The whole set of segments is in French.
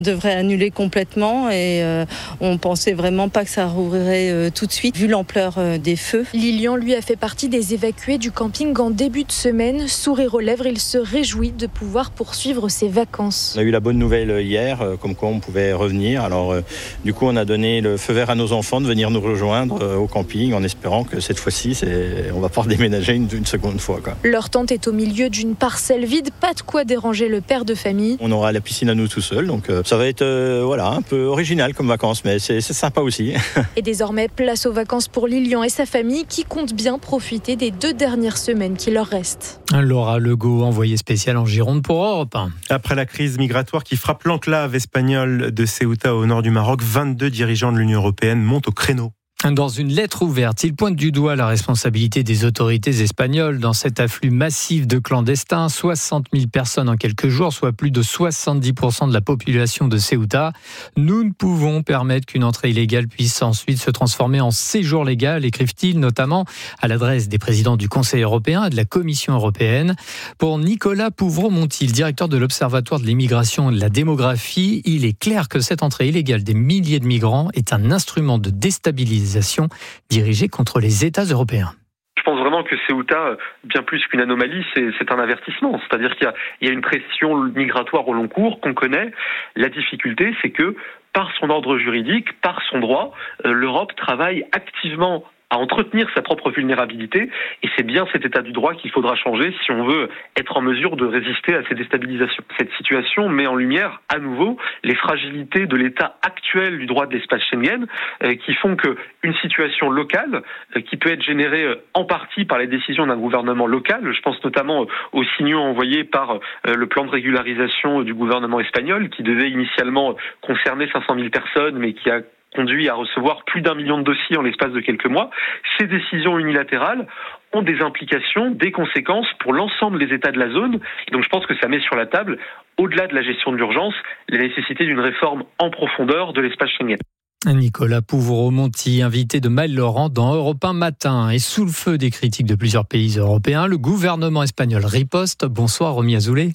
devrait annuler complètement et on pensait vraiment pas que ça rouvrirait tout de suite vu l'ampleur des feux. Lilian, lui, a fait partie des évacués du camping en début de semaine. Sourire aux lèvres, il se réjouit de pouvoir poursuivre ses vacances. On a eu la bonne nouvelle hier, comme quoi on pouvait revenir. Alors du coup, on a donné le feu vert à nos enfants de venir nous rejoindre au camping en espérant que cette fois-ci, on va pouvoir déménager une seconde fois, quoi. Leur tente est au milieu d'une parcelle vide, pas de quoi déranger le père de famille. On aura la piscine à nous tout seuls, donc ça va être un peu original comme vacances, mais c'est sympa aussi. Et désormais, place aux vacances pour Lilian et sa famille qui comptent bien profiter des 2 dernières semaines qui leur restent. Laura Legault, envoyée spéciale en Gironde pour Europe 1. Après la crise migratoire qui frappe l'enclave espagnole de Ceuta au nord du Maroc, 22 dirigeants de l'Union européenne montent au créneau. Dans une lettre ouverte, il pointe du doigt la responsabilité des autorités espagnoles dans cet afflux massif de clandestins. 60 000 personnes en quelques jours, soit plus de 70% de la population de Ceuta. Nous ne pouvons permettre qu'une entrée illégale puisse ensuite se transformer en séjour légal, écrivent-ils, notamment à l'adresse des présidents du Conseil européen et de la Commission européenne. Pour Nicolas Pouvreau-Monti, le directeur de l'Observatoire de l'immigration et de la démographie, il est clair que cette entrée illégale des milliers de migrants est un instrument de déstabilisation dirigée contre les États européens. Je pense vraiment que Ceuta, bien plus qu'une anomalie, c'est un avertissement. C'est-à-dire qu'il y a une pression migratoire au long cours qu'on connaît. La difficulté, c'est que par son ordre juridique, par son droit, l'Europe travaille activement à entretenir sa propre vulnérabilité, et c'est bien cet état du droit qu'il faudra changer si on veut être en mesure de résister à ces déstabilisations. Cette situation met en lumière à nouveau les fragilités de l'état actuel du droit de l'espace Schengen, qui font qu'une situation locale, qui peut être générée en partie par les décisions d'un gouvernement local, je pense notamment aux signaux envoyés par le plan de régularisation du gouvernement espagnol, qui devait initialement concerner 500 000 personnes, mais qui a conduit à recevoir plus d'1 million de dossiers en l'espace de quelques mois. Ces décisions unilatérales ont des implications, des conséquences pour l'ensemble des États de la zone. Et donc je pense que ça met sur la table, au-delà de la gestion de l'urgence, la nécessité d'une réforme en profondeur de l'espace Schengen. Nicolas Pouvreau-Monti, invité de Maël Laurent dans Europe 1 matin. Et sous le feu des critiques de plusieurs pays européens, le gouvernement espagnol riposte. Bonsoir Romy Azoulay.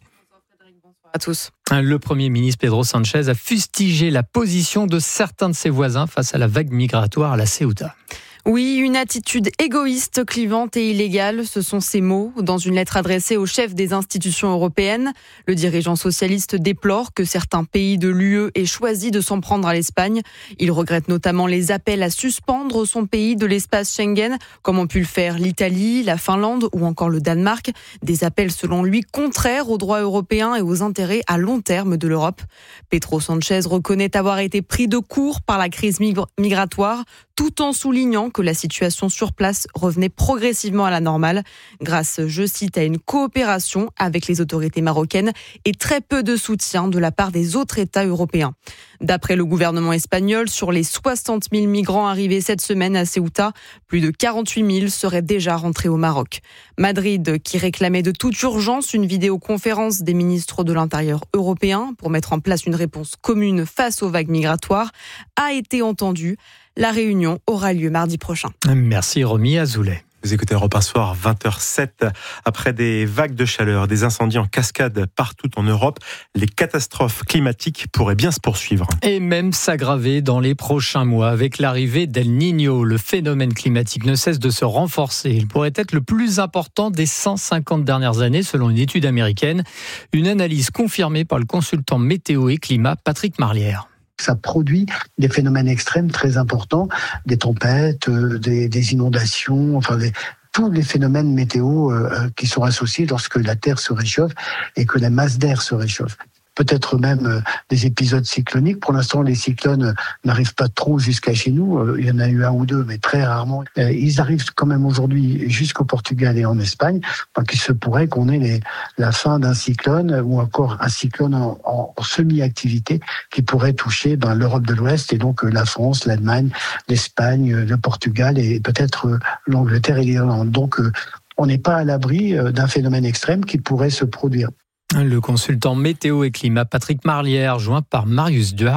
À tous. Le Premier ministre Pedro Sánchez a fustigé la position de certains de ses voisins face à la vague migratoire à la Ceuta. Oui, une attitude égoïste, clivante et illégale, ce sont ces mots dans une lettre adressée au chef des institutions européennes. Le dirigeant socialiste déplore que certains pays de l'UE aient choisi de s'en prendre à l'Espagne. Il regrette notamment les appels à suspendre son pays de l'espace Schengen, comme ont pu le faire l'Italie, la Finlande ou encore le Danemark. Des appels selon lui contraires aux droits européens et aux intérêts à long terme de l'Europe. Pedro Sánchez reconnaît avoir été pris de court par la crise migratoire, tout en soulignant que la situation sur place revenait progressivement à la normale, grâce, je cite, à une coopération avec les autorités marocaines et très peu de soutien de la part des autres États européens. D'après le gouvernement espagnol, sur les 60 000 migrants arrivés cette semaine à Ceuta, plus de 48 000 seraient déjà rentrés au Maroc. Madrid, qui réclamait de toute urgence une vidéoconférence des ministres de l'Intérieur européens pour mettre en place une réponse commune face aux vagues migratoires, a été entendue. La réunion aura lieu mardi prochain. Merci Romy Azoulay. Vous écoutez Europe 1 Soir, 20h07. Après des vagues de chaleur, des incendies en cascade partout en Europe, les catastrophes climatiques pourraient bien se poursuivre. Et même s'aggraver dans les prochains mois avec l'arrivée d'El Niño. Le phénomène climatique ne cesse de se renforcer. Il pourrait être le plus important des 150 dernières années selon une étude américaine. Une analyse confirmée par le consultant météo et climat Patrick Marlière. Ça produit des phénomènes extrêmes très importants, des tempêtes, des inondations, tous les phénomènes météo qui sont associés lorsque la Terre se réchauffe et que la masse d'air se réchauffe. Peut-être même des épisodes cycloniques. Pour l'instant, les cyclones n'arrivent pas trop jusqu'à chez nous. Il y en a eu un ou deux, mais très rarement. Ils arrivent quand même aujourd'hui jusqu'au Portugal et en Espagne. Donc, il se pourrait qu'on ait la fin d'un cyclone ou encore un cyclone en semi-activité qui pourrait toucher l'Europe de l'Ouest et donc la France, l'Allemagne, l'Espagne, le Portugal et peut-être l'Angleterre et l'Irlande. Donc, on n'est pas à l'abri d'un phénomène extrême qui pourrait se produire. Le consultant météo et climat Patrick Marlière, joint par Marius Duhart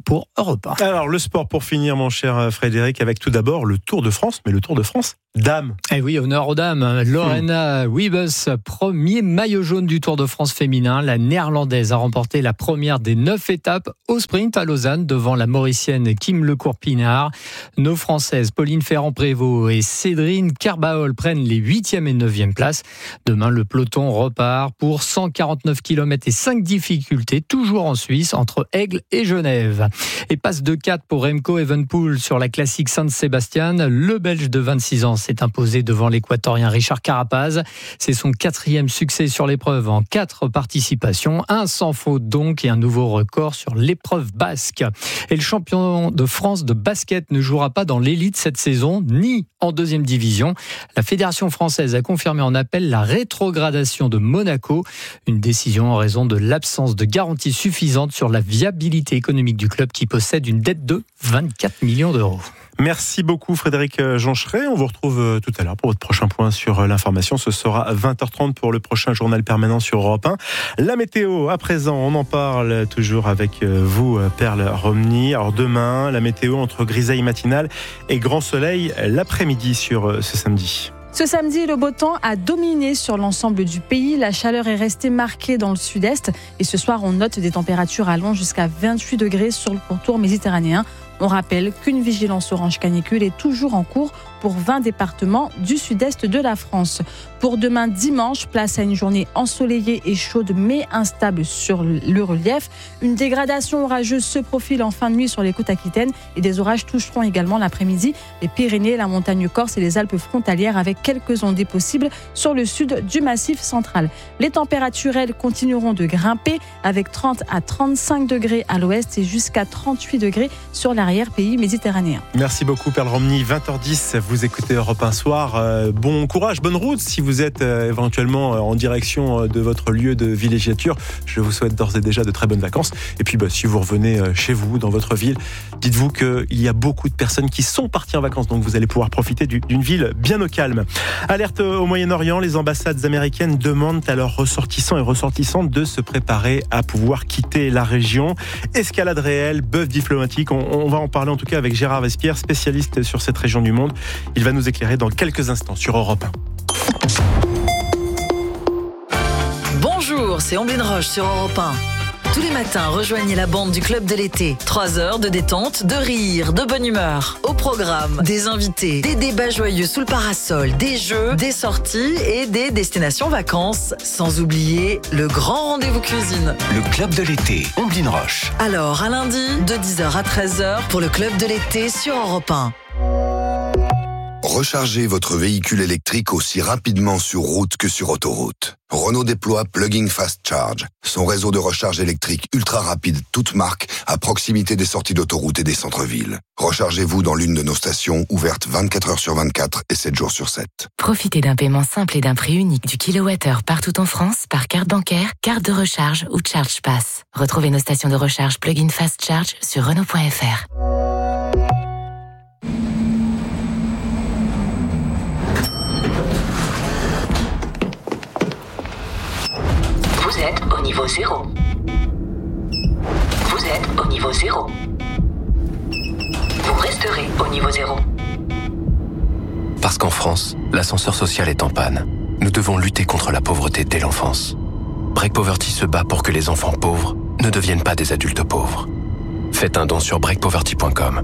pour Europe 1. Alors, le sport pour finir, mon cher Frédéric, avec tout d'abord le Tour de France, mais le Tour de France dames. Eh oui, honneur aux dames. Lorena Wiebes, premier maillot jaune du Tour de France féminin. La néerlandaise a remporté la première des 9 étapes au sprint à Lausanne devant la mauricienne Kim Lecourt-Pinard. Nos françaises Pauline Ferrand-Prévot et Cédrine Carbaol prennent les 8e et 9e places. Demain, le peloton repart pour 149 km et 5 difficultés, toujours en Suisse, entre Aigle et Genève. Et passe de 4 pour Remco Evenepoel sur la classique Saint-Sébastien. Le Belge de 26 ans s'est imposé devant l'Équatorien Richard Carapaz. C'est son 4e succès sur l'épreuve en 4 participations. Un sans faute donc et un nouveau record sur l'épreuve basque. Et le champion de France de basket ne jouera pas dans l'élite cette saison, ni en 2e division. La Fédération française a confirmé en appel la rétrogradation de Monaco. Une décision en raison de l'absence de garantie suffisante sur la viabilité économique du club qui possède une dette de 24 millions d'euros. Merci beaucoup Frédéric Joncheret. On vous retrouve tout à l'heure pour votre prochain point sur l'information. Ce sera à 20h30 pour le prochain journal permanent sur Europe 1. La météo, à présent, on en parle toujours avec vous, Perle Romny. Alors demain, la météo entre grisaille matinale et grand soleil l'après-midi sur ce samedi. Ce samedi, le beau temps a dominé sur l'ensemble du pays. La chaleur est restée marquée dans le sud-est. Et ce soir, on note des températures allant jusqu'à 28 degrés sur le pourtour méditerranéen. On rappelle qu'une vigilance orange canicule est toujours en cours pour 20 départements du sud-est de la France. Pour demain dimanche, place à une journée ensoleillée et chaude mais instable sur le relief. Une dégradation orageuse se profile en fin de nuit sur les côtes aquitaines et des orages toucheront également l'après-midi les Pyrénées, la montagne corse et les Alpes frontalières avec quelques ondées possibles sur le sud du massif central. Les températures, elles, continueront de grimper avec 30 à 35 degrés à l'ouest et jusqu'à 38 degrés sur l'arrière-pays méditerranéen. Merci beaucoup Perle Romny, 20h10, vous écoutez Europe 1 Soir. Bon courage, bonne route si vous êtes éventuellement en direction de votre lieu de villégiature. Je vous souhaite d'ores et déjà de très bonnes vacances. Et puis si vous revenez chez vous, dans votre ville, dites-vous qu'il y a beaucoup de personnes qui sont parties en vacances, donc vous allez pouvoir profiter d'une ville bien au calme. Alerte au Moyen-Orient, les ambassades américaines demandent à leurs ressortissants et ressortissantes de se préparer à pouvoir quitter la région. Escalade réelle, bœuf diplomatique, on va en parler en tout cas avec Gérard Vespierre, spécialiste sur cette région du monde. Il va nous éclairer dans quelques instants sur Europe 1. Bonjour, c'est Omblin Roche sur Europe 1. Tous les matins, rejoignez la bande du Club de l'été. 3 heures de détente, de rire, de bonne humeur. Au programme, des invités, des débats joyeux sous le parasol, des jeux, des sorties et des destinations vacances. Sans oublier le grand rendez-vous cuisine. Le Club de l'été, Omblin Roche. Alors, à lundi, de 10h à 13h, pour le Club de l'été sur Europe 1. Rechargez votre véhicule électrique aussi rapidement sur route que sur autoroute. Renault déploie Plug-in Fast Charge, son réseau de recharge électrique ultra rapide, toute marque, à proximité des sorties d'autoroute et des centres-villes. Rechargez-vous dans l'une de nos stations, ouvertes 24 heures sur 24 et 7 jours sur 7. Profitez d'un paiement simple et d'un prix unique du kilowattheure partout en France par carte bancaire, carte de recharge ou Charge Pass. Retrouvez nos stations de recharge Plug-in Fast Charge sur Renault.fr. Vous êtes au niveau 0. Vous êtes au niveau 0. Vous resterez au niveau 0. Parce qu'en France, l'ascenseur social est en panne. Nous devons lutter contre la pauvreté dès l'enfance. Break Poverty se bat pour que les enfants pauvres ne deviennent pas des adultes pauvres. Faites un don sur breakpoverty.com.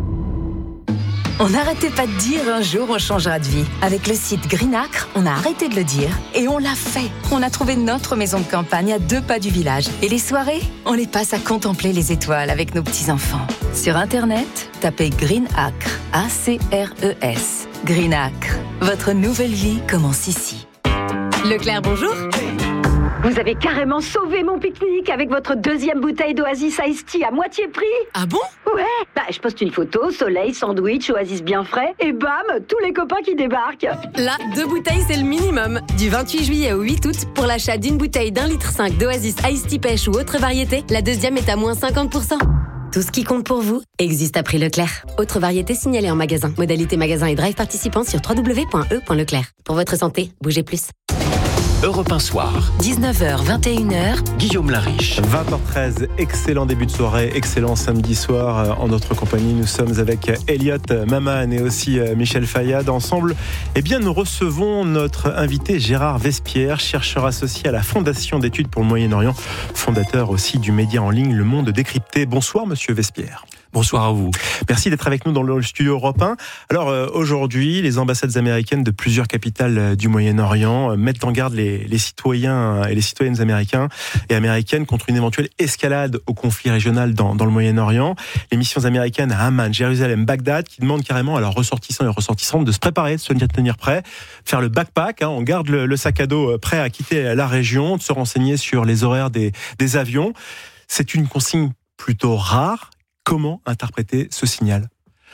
On n'arrêtait pas de dire un jour on changera de vie. Avec le site Greenacre, on a arrêté de le dire et on l'a fait. On a trouvé notre maison de campagne à 2 pas du village. Et les soirées, on les passe à contempler les étoiles avec nos petits-enfants. Sur Internet, tapez Greenacre, A-C-R-E-S. Greenacre, votre nouvelle vie commence ici. Leclerc, bonjour. Vous avez carrément sauvé mon pique-nique avec votre 2e bouteille d'Oasis Iced Tea à moitié prix. Ah bon? Ouais, je poste une photo, soleil, sandwich, Oasis bien frais, et bam, tous les copains qui débarquent. Là, 2 bouteilles, c'est le minimum. Du 28 juillet au 8 août, pour l'achat d'une bouteille d'1,5 litre d'Oasis Iced Tea pêche ou autre variété, la deuxième est à moins 50%. Tout ce qui compte pour vous existe à prix Leclerc. Autre variété signalée en magasin. Modalité magasin et drive participants sur www.e.leclerc. Pour votre santé, bougez plus. Europe 1 Soir. 19h, 21h. Guillaume Lariche. 20h13, excellent début de soirée, excellent samedi soir. En notre compagnie, nous sommes avec Elliot Maman et aussi Michel Fayad. Ensemble, nous recevons notre invité Gérard Vespierre, chercheur associé à la Fondation d'études pour le Moyen-Orient, fondateur aussi du média en ligne Le Monde Décrypté. Bonsoir, monsieur Vespierre. Bonsoir à vous. Merci d'être avec nous dans le studio Europe 1. Alors aujourd'hui, les ambassades américaines de plusieurs capitales du Moyen-Orient mettent en garde les citoyens et les citoyennes américains et américaines contre une éventuelle escalade au conflit régional dans le Moyen-Orient. Les missions américaines à Amman, Jérusalem, Bagdad qui demandent carrément à leurs ressortissants et ressortissantes de se préparer, de se tenir prêts, faire le backpack, on garde le sac à dos prêt à quitter la région, de se renseigner sur les horaires des avions. C'est une consigne plutôt rare. Comment interpréter ce signal ?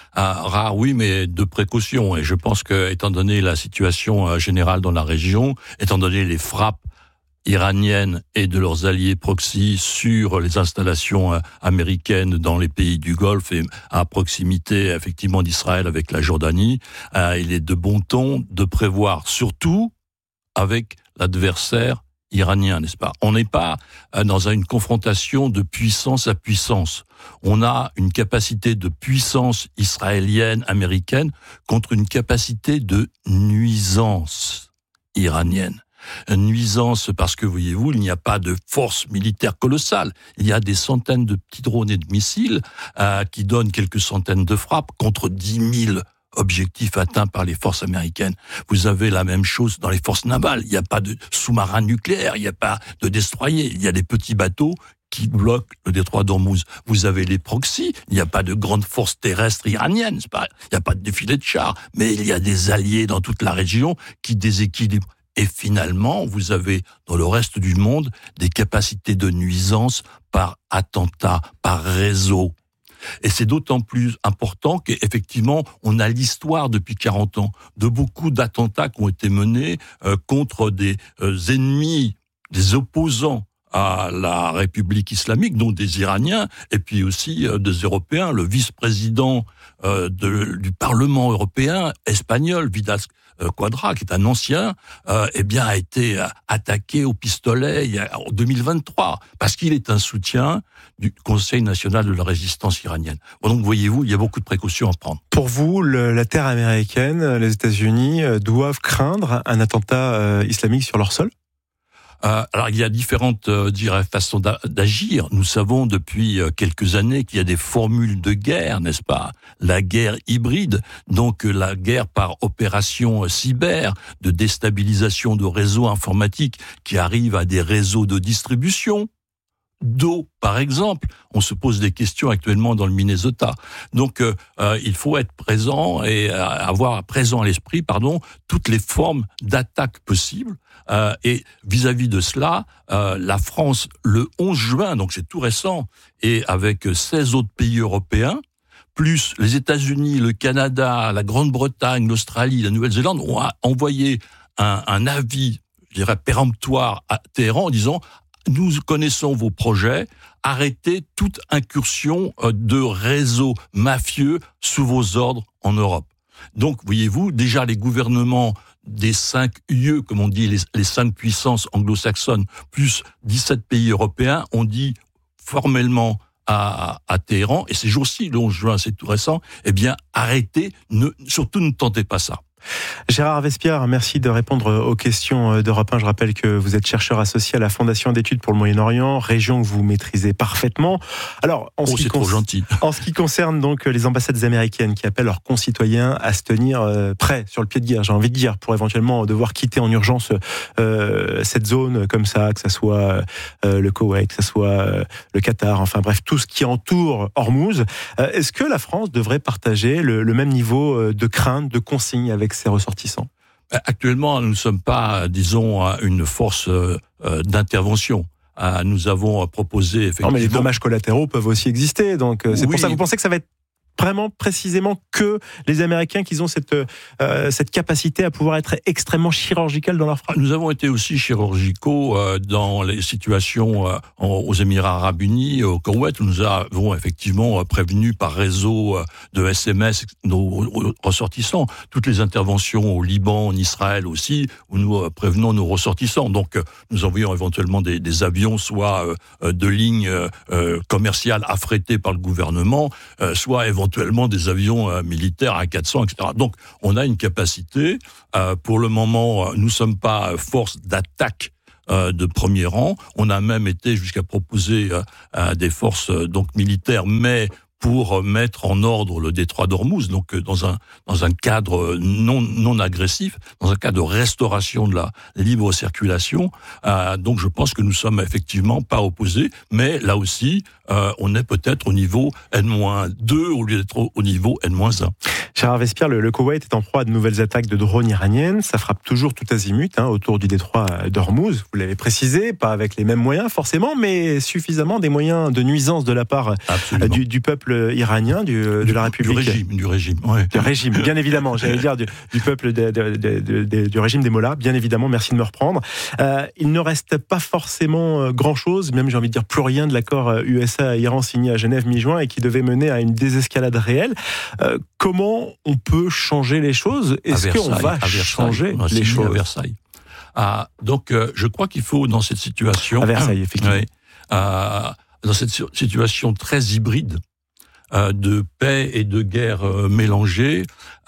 Rare, oui, mais de précaution. Et je pense que, étant donné la situation générale dans la région, étant donné les frappes iraniennes et de leurs alliés proxy sur les installations américaines dans les pays du Golfe et à proximité, effectivement, d'Israël avec la Jordanie, il est de bon ton de prévoir, surtout avec l'adversaire iranien, n'est-ce pas ? On n'est pas dans une confrontation de puissance à puissance. On a une capacité de puissance israélienne, américaine, contre une capacité de nuisance iranienne. Une nuisance parce que, voyez-vous, il n'y a pas de force militaire colossale. Il y a des centaines de petits drones et de missiles qui donnent quelques centaines de frappes contre 10 000 objectifs atteints par les forces américaines. Vous avez la même chose dans les forces navales. Il n'y a pas de sous-marins nucléaires, il n'y a pas de destroyers. Il y a des petits bateaux qui bloquent le détroit d'Ormuz. Vous avez les proxys. Il n'y a pas de grande force terrestre iranienne. Il n'y a pas de défilé de chars. Mais il y a des alliés dans toute la région qui déséquilibrent. Et finalement, vous avez dans le reste du monde des capacités de nuisance par attentat, par réseau. Et c'est d'autant plus important qu'effectivement, on a l'histoire depuis 40 ans de beaucoup d'attentats qui ont été menés contre des ennemis, des opposants à la République islamique, dont des Iraniens, et puis aussi des Européens. Le vice-président du Parlement européen espagnol, Vidal Quadra, qui est un ancien, a été attaqué au pistolet en 2023, parce qu'il est un soutien du Conseil national de la résistance iranienne. Donc, voyez-vous, il y a beaucoup de précautions à prendre. Pour vous, la terre américaine, les États-Unis, doivent craindre un attentat islamique sur leur sol ? Alors, il y a différentes façons d'agir. Nous savons depuis quelques années qu'il y a des formules de guerre, n'est-ce pas ? La guerre hybride, donc la guerre par opération cyber, de déstabilisation de réseaux informatiques qui arrivent à des réseaux de distribution d'eau, par exemple. On se pose des questions actuellement dans le Minnesota. Donc, il faut être présent et avoir présent à l'esprit, toutes les formes d'attaque possibles. Et vis-à-vis de cela, la France, le 11 juin, donc c'est tout récent, et avec 16 autres pays européens, plus les États-Unis, le Canada, la Grande-Bretagne, l'Australie, la Nouvelle-Zélande, ont envoyé un avis, je dirais, péremptoire à Téhéran en disant « Nous connaissons vos projets, arrêtez toute incursion de réseaux mafieux sous vos ordres en Europe. » Donc, voyez-vous, déjà les gouvernements des 5 UE, comme on dit, les 5 puissances anglo-saxonnes, plus 17 pays européens, ont dit formellement à Téhéran, et ces jours-ci, le 11 juin, c'est tout récent, arrêtez, surtout ne tentez pas ça. Gérard Vespierre, merci de répondre aux questions d'Europe 1. Je rappelle que vous êtes chercheur associé à la Fondation d'études pour le Moyen-Orient, région que vous maîtrisez parfaitement. Alors, c'est trop gentil. En ce qui concerne donc les ambassades américaines qui appellent leurs concitoyens à se tenir prêts sur le pied de guerre, j'ai envie de dire, pour éventuellement devoir quitter en urgence cette zone comme ça, que ça soit le Koweït, que ça soit le Qatar, enfin bref, tout ce qui entoure Ormuz. Est-ce que la France devrait partager le même niveau de crainte, de consigne avec ses ressortissants ? Actuellement, nous ne sommes pas, disons, une force d'intervention. Nous avons proposé effectivement... Non, mais les dommages collatéraux peuvent aussi exister, donc c'est pour ça que vous pensez que ça va être vraiment précisément que les Américains qui ont cette capacité à pouvoir être extrêmement chirurgical dans leur frappe? Nous avons été aussi chirurgicaux dans les situations aux Émirats Arabes Unis, au Koweït, où nous avons effectivement prévenu par réseau de SMS nos ressortissants. Toutes les interventions au Liban, en Israël aussi, où nous prévenons nos ressortissants. Donc nous envoyons éventuellement des avions, soit de lignes commerciales affrétées par le gouvernement, soit éventuellement des avions militaires A400, etc. Donc, on a une capacité. Pour le moment, nous ne sommes pas force d'attaque de premier rang. On a même été jusqu'à proposer des forces donc militaires, mais pour mettre en ordre le détroit d'Ormuz, donc dans un cadre non agressif, dans un cadre de restauration de la libre circulation. Donc je pense que nous sommes effectivement pas opposés, mais là aussi, on est peut-être au niveau N-2 au lieu d'être au niveau N-1. Gérard Vespierre, le Koweït est en proie à de nouvelles attaques de drones iraniennes. Ça frappe toujours tout azimut autour du détroit d'Ormuz. Vous l'avez précisé, pas avec les mêmes moyens forcément, mais suffisamment des moyens de nuisance de la part du peuple iranien, de la République. Du régime, ouais. Du régime, bien évidemment, j'allais dire du peuple du régime des mollahs, bien évidemment, merci de me reprendre. Il ne reste pas forcément grand-chose, même j'ai envie de dire plus rien de l'accord USA-Iran signé à Genève mi-juin et qui devait mener à une désescalade réelle. Comment on peut changer les choses? Est-ce qu'on va changer les choses? À Versailles. Donc, je crois qu'il faut, dans cette situation... À Versailles, effectivement. Dans cette situation très hybride, de paix et de guerre mélangées,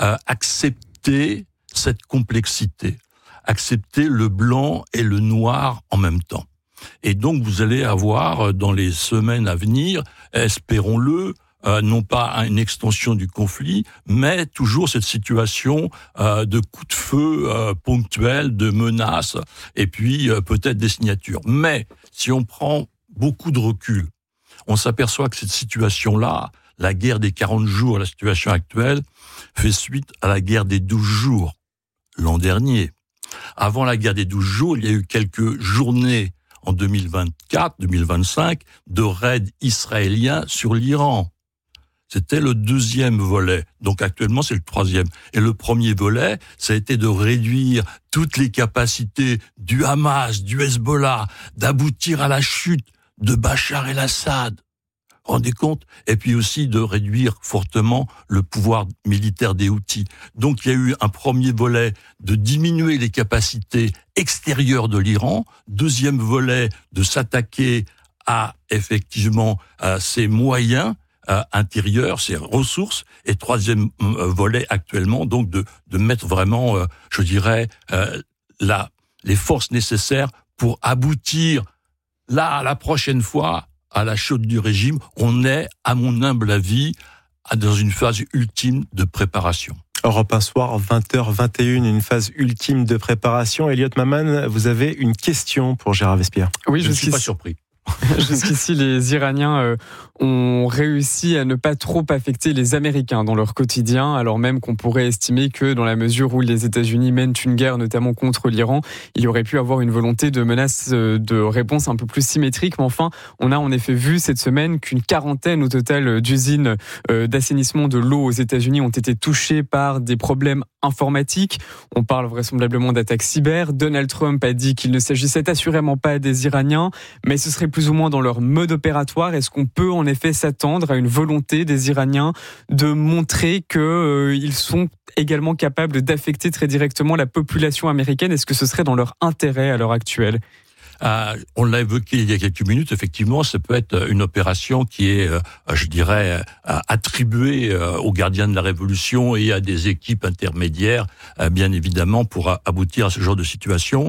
accepter cette complexité, accepter le blanc et le noir en même temps. Et donc, vous allez avoir, dans les semaines à venir, espérons-le, non pas une extension du conflit, mais toujours cette situation de coups de feu ponctuels, de menaces, et puis peut-être des signatures. Mais si on prend beaucoup de recul, on s'aperçoit que cette situation-là, la guerre des 40 jours, la situation actuelle, fait suite à la guerre des 12 jours, l'an dernier. Avant la guerre des 12 jours, il y a eu quelques journées en 2024, 2025, de raids israéliens sur l'Iran. C'était le deuxième volet. Donc actuellement, c'est le troisième. Et le premier volet, ça a été de réduire toutes les capacités du Hamas, du Hezbollah, d'aboutir à la chute de Bachar el-Assad. Rendez compte? Et puis aussi de réduire fortement le pouvoir militaire des Houthis. Donc il y a eu un premier volet de diminuer les capacités extérieures de l'Iran. Deuxième volet de s'attaquer à effectivement à ses moyens intérieurs, ses ressources. Et troisième volet actuellement, donc de mettre vraiment, je dirais, les forces nécessaires pour aboutir là, la prochaine fois, à la chute du régime. On est, à mon humble avis, dans une phase ultime de préparation. Europe 1 soir, 20h21, une phase ultime de préparation. Elliot Maman, vous avez une question pour Gérard Vespierre. Oui, je ne suis pas surpris. Jusqu'ici, les Iraniens ont réussi à ne pas trop affecter les Américains dans leur quotidien, alors même qu'on pourrait estimer que dans la mesure où les États-Unis mènent une guerre, notamment contre l'Iran, il y aurait pu avoir une volonté de menace de réponse un peu plus symétrique. Mais enfin, on a en effet vu cette semaine qu'une quarantaine au total d'usines d'assainissement de l'eau aux États-Unis ont été touchées par des problèmes informatiques. On parle vraisemblablement d'attaques cyber. Donald Trump a dit qu'il ne s'agissait assurément pas des Iraniens, mais ce serait plus ou moins dans leur mode opératoire. Est-ce qu'on peut en effet s'attendre à une volonté des Iraniens de montrer qu'ils sont également capables d'affecter très directement la population américaine? Est-ce que ce serait dans leur intérêt à l'heure actuelle? On l'a évoqué il y a quelques minutes, effectivement, ça peut être une opération qui est, je dirais, attribuée aux gardiens de la Révolution et à des équipes intermédiaires, bien évidemment, pour aboutir à ce genre de situation.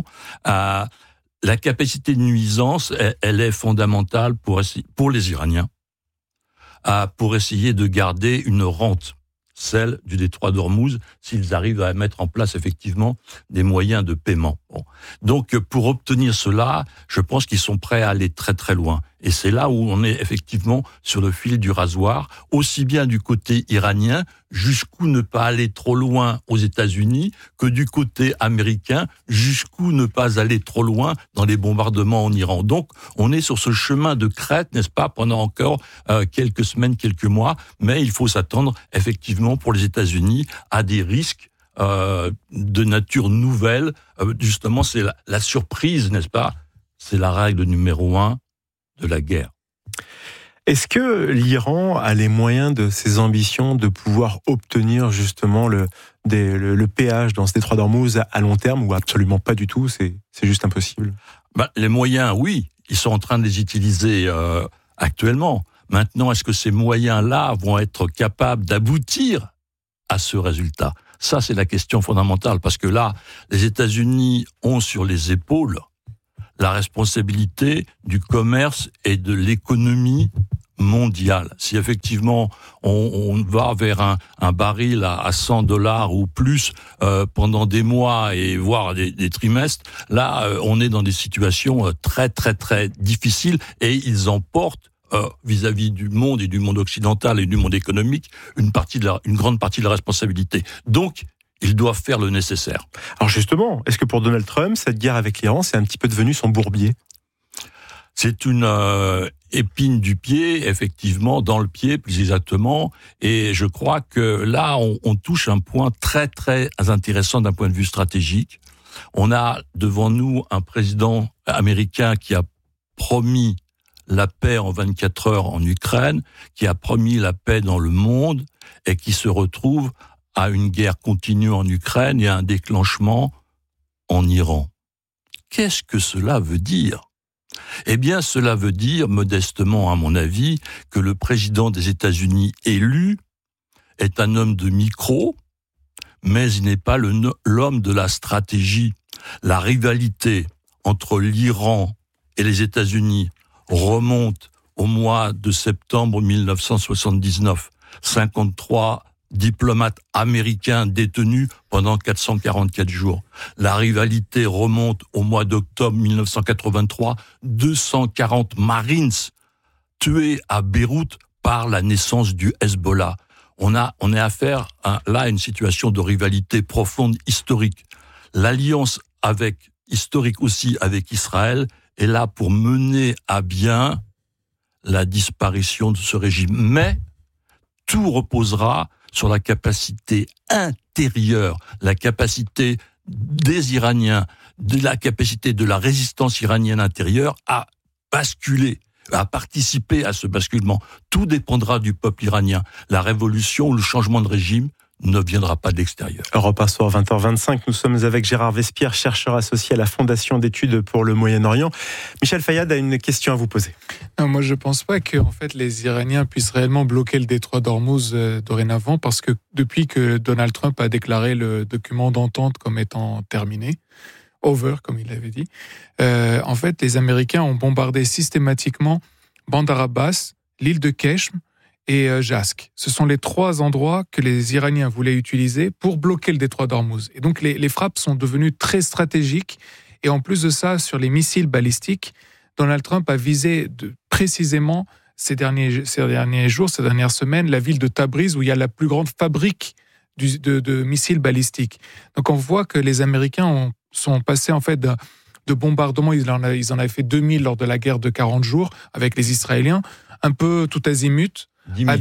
La capacité de nuisance, elle est fondamentale pour les Iraniens, pour essayer de garder une rente, celle du détroit d'Ormuz, s'ils arrivent à mettre en place effectivement des moyens de paiement. Bon. Donc, pour obtenir cela, je pense qu'ils sont prêts à aller très très loin. Et c'est là où on est effectivement sur le fil du rasoir, aussi bien du côté iranien, jusqu'où ne pas aller trop loin aux États-Unis, que du côté américain, jusqu'où ne pas aller trop loin dans les bombardements en Iran. Donc, on est sur ce chemin de crête, n'est-ce pas, pendant encore quelques semaines, quelques mois, mais il faut s'attendre effectivement pour les États-Unis à des risques de nature nouvelle. Justement, c'est la surprise, n'est-ce pas? C'est la règle numéro 1 de la guerre. Est-ce que l'Iran a les moyens de ses ambitions de pouvoir obtenir justement le péage dans ce détroit d'Ormuz à long terme, ou absolument pas du tout, c'est juste impossible? Les moyens, oui, ils sont en train de les utiliser actuellement. Maintenant, est-ce que ces moyens-là vont être capables d'aboutir à ce résultat? Ça, c'est la question fondamentale, parce que là, les États-Unis ont sur les épaules la responsabilité du commerce et de l'économie mondiale. Si effectivement on va vers un baril à $100 ou plus pendant des mois et voire des trimestres, là on est dans des situations très très très difficiles, et ils emportent vis-à-vis du monde et du monde occidental et du monde économique une grande partie de la responsabilité. Donc ils doivent faire le nécessaire. Alors justement, est-ce que pour Donald Trump, cette guerre avec l'Iran, c'est un petit peu devenu son bourbier? C'est une épine du pied, effectivement, dans le pied plus exactement, et je crois que là, on touche un point très très intéressant d'un point de vue stratégique. On a devant nous un président américain qui a promis la paix en 24 heures en Ukraine, qui a promis la paix dans le monde, et qui se retrouve à une guerre continue en Ukraine et à un déclenchement en Iran. Qu'est-ce que cela veut dire? Eh bien, cela veut dire, modestement à mon avis, que le président des États-Unis élu est un homme de micro, mais il n'est pas l'homme de la stratégie. La rivalité entre l'Iran et les États-Unis remonte au mois de septembre 1979. 53 diplomates américains détenus pendant 444 jours. La rivalité remonte au mois d'octobre 1983, 240 Marines tués à Beyrouth par la naissance du Hezbollah. On est affaire là à une situation de rivalité profonde historique. L'alliance historique aussi avec Israël est là pour mener à bien la disparition de ce régime. Mais tout reposera sur la capacité intérieure, la capacité des Iraniens, de la capacité de la résistance iranienne intérieure à basculer, à participer à ce basculement. Tout dépendra du peuple iranien. La révolution ou le changement de régime ne viendra pas de l'extérieur. Europe 1 soir 20h25, nous sommes avec Gérard Vespierre, chercheur associé à la Fondation d'études pour le Moyen-Orient. Michel Fayad a une question à vous poser. Non, moi je ne pense pas que en fait, les Iraniens puissent réellement bloquer le détroit d'Ormuz dorénavant, parce que depuis que Donald Trump a déclaré le document d'entente comme étant terminé, over comme il l'avait dit, en fait les Américains ont bombardé systématiquement Bandar Abbas, l'île de Keshm et Jask. Ce sont les 3 endroits que les Iraniens voulaient utiliser pour bloquer le détroit d'Ormuz. Et donc les frappes sont devenues très stratégiques. Et en plus de ça, sur les missiles balistiques, Donald Trump a visé précisément ces derniers jours, ces dernières semaines, la ville de Tabriz, où il y a la plus grande fabrique de missiles balistiques. Donc on voit que les Américains sont passés en fait de bombardements. Ils en avaient fait 2000 lors de la guerre de 40 jours avec les Israéliens, un peu tout azimut. 10 000.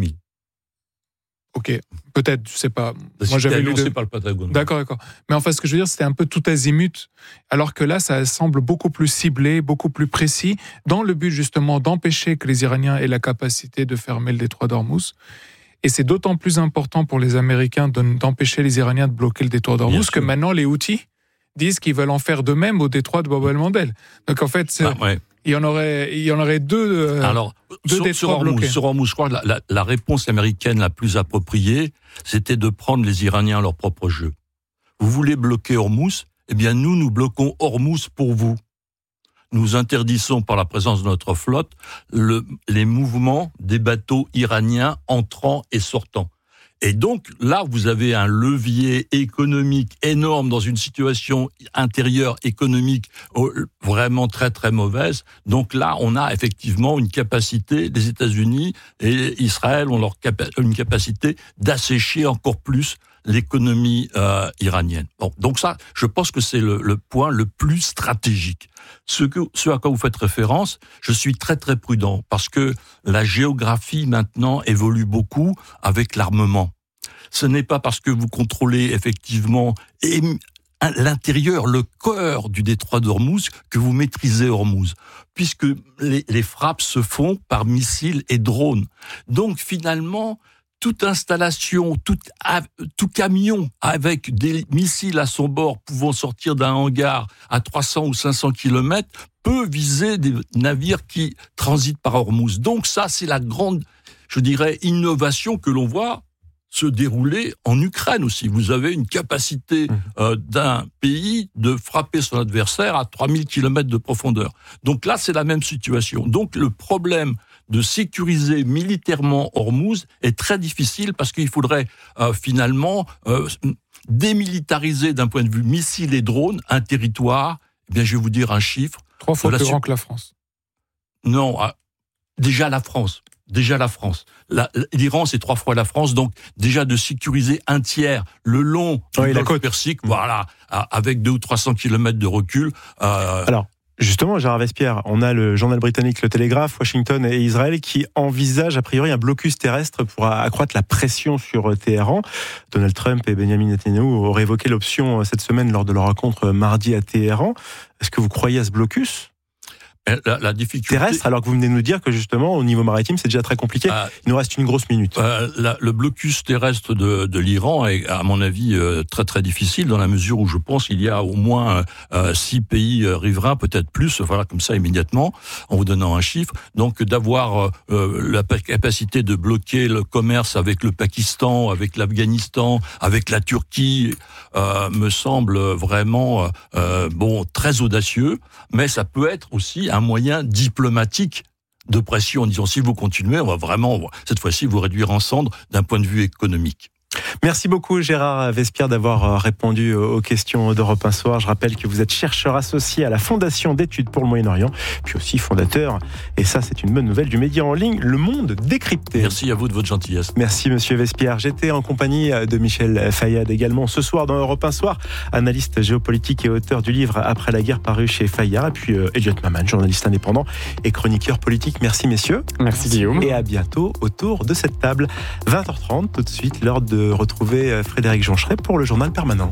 Ok, peut-être, je sais pas. Moi, j'avais lu par le Pentagone. D'accord. Mais enfin, ce que je veux dire, c'était un peu tout azimut, alors que là, ça semble beaucoup plus ciblé, beaucoup plus précis, dans le but justement d'empêcher que les Iraniens aient la capacité de fermer le détroit d'Ormuz. Et c'est d'autant plus important pour les Américains d'empêcher les Iraniens de bloquer le détroit d'Ormuz que maintenant les Houthis disent qu'ils veulent en faire de même au détroit de Bab el-Mandeb. Donc en fait, il y en aurait deux. Alors, sur Hormuz, je crois que la réponse américaine la plus appropriée, c'était de prendre les Iraniens à leur propre jeu. Vous voulez bloquer Hormuz? Eh bien, nous bloquons Hormuz pour vous. Nous interdisons par la présence de notre flotte les mouvements des bateaux iraniens entrant et sortant. Et donc là, vous avez un levier économique énorme dans une situation intérieure économique vraiment très très mauvaise. Donc là, on a effectivement une capacité, les États-Unis et Israël ont une capacité d'assécher encore plus l'économie iranienne. Bon, donc ça, je pense que c'est le point le plus stratégique. Ce à quoi vous faites référence, je suis très très prudent parce que la géographie maintenant évolue beaucoup avec l'armement. Ce n'est pas parce que vous contrôlez effectivement l'intérieur, le cœur du détroit d'Ormuz que vous maîtrisez Ormuz, puisque les frappes se font par missiles et drones. Donc finalement, toute installation, tout camion avec des missiles à son bord pouvant sortir d'un hangar à 300 ou 500 km peut viser des navires qui transitent par Ormuz. Donc ça, c'est la grande, je dirais, innovation que l'on voit se dérouler en Ukraine aussi. Vous avez une capacité d'un pays de frapper son adversaire à 3000 km de profondeur. Donc là, c'est la même situation. Donc le problème de sécuriser militairement Ormuz est très difficile parce qu'il faudrait finalement démilitariser d'un point de vue missile et drone un territoire. Eh bien, je vais vous dire un chiffre. 3 fois plus grand que la France. Non, déjà la France. L'Iran, c'est 3 fois la France, donc déjà de sécuriser un tiers le long du golfe Persique, voilà, avec 200 ou 300 kilomètres de recul. Alors, justement, Gérard Vespierre, on a le journal britannique Le Télégraphe, Washington et Israël qui envisagent a priori un blocus terrestre pour accroître la pression sur Téhéran. Donald Trump et Benjamin Netanyahu auraient évoqué l'option cette semaine lors de leur rencontre mardi à Téhéran. Est-ce que vous croyez à ce blocus ? La difficulté terrestre, alors que vous venez de nous dire que justement au niveau maritime c'est déjà très compliqué. Il nous reste une grosse minute. Le blocus terrestre de l'Iran est à mon avis très très difficile dans la mesure où je pense qu'il y a au moins 6 pays riverains, peut-être plus, voilà comme ça immédiatement en vous donnant un chiffre. Donc d'avoir la capacité de bloquer le commerce avec le Pakistan, avec l'Afghanistan, avec la Turquie me semble vraiment très audacieux, mais ça peut être aussi un moyen diplomatique de pression en disant si vous continuez, on va vraiment, cette fois-ci, vous réduire en cendres d'un point de vue économique. Merci beaucoup Gérard Vespierre d'avoir répondu aux questions d'Europe 1 Soir. Je rappelle que vous êtes chercheur associé à la Fondation d'études pour le Moyen-Orient, puis aussi fondateur, et ça c'est une bonne nouvelle, du média en ligne Le Monde Décrypté. Merci à vous de votre gentillesse. Merci Monsieur Vespierre. J'étais en compagnie de Michel Fayad également ce soir dans Europe 1 Soir, analyste géopolitique et auteur du livre Après la guerre paru chez Fayard, et puis Elliot Maman, journaliste indépendant et chroniqueur politique. Merci messieurs. Merci Guillaume. Et à bientôt autour de cette table. 20h30 tout de suite, l'heure de retrouver Frédéric Joncheret pour le journal permanent.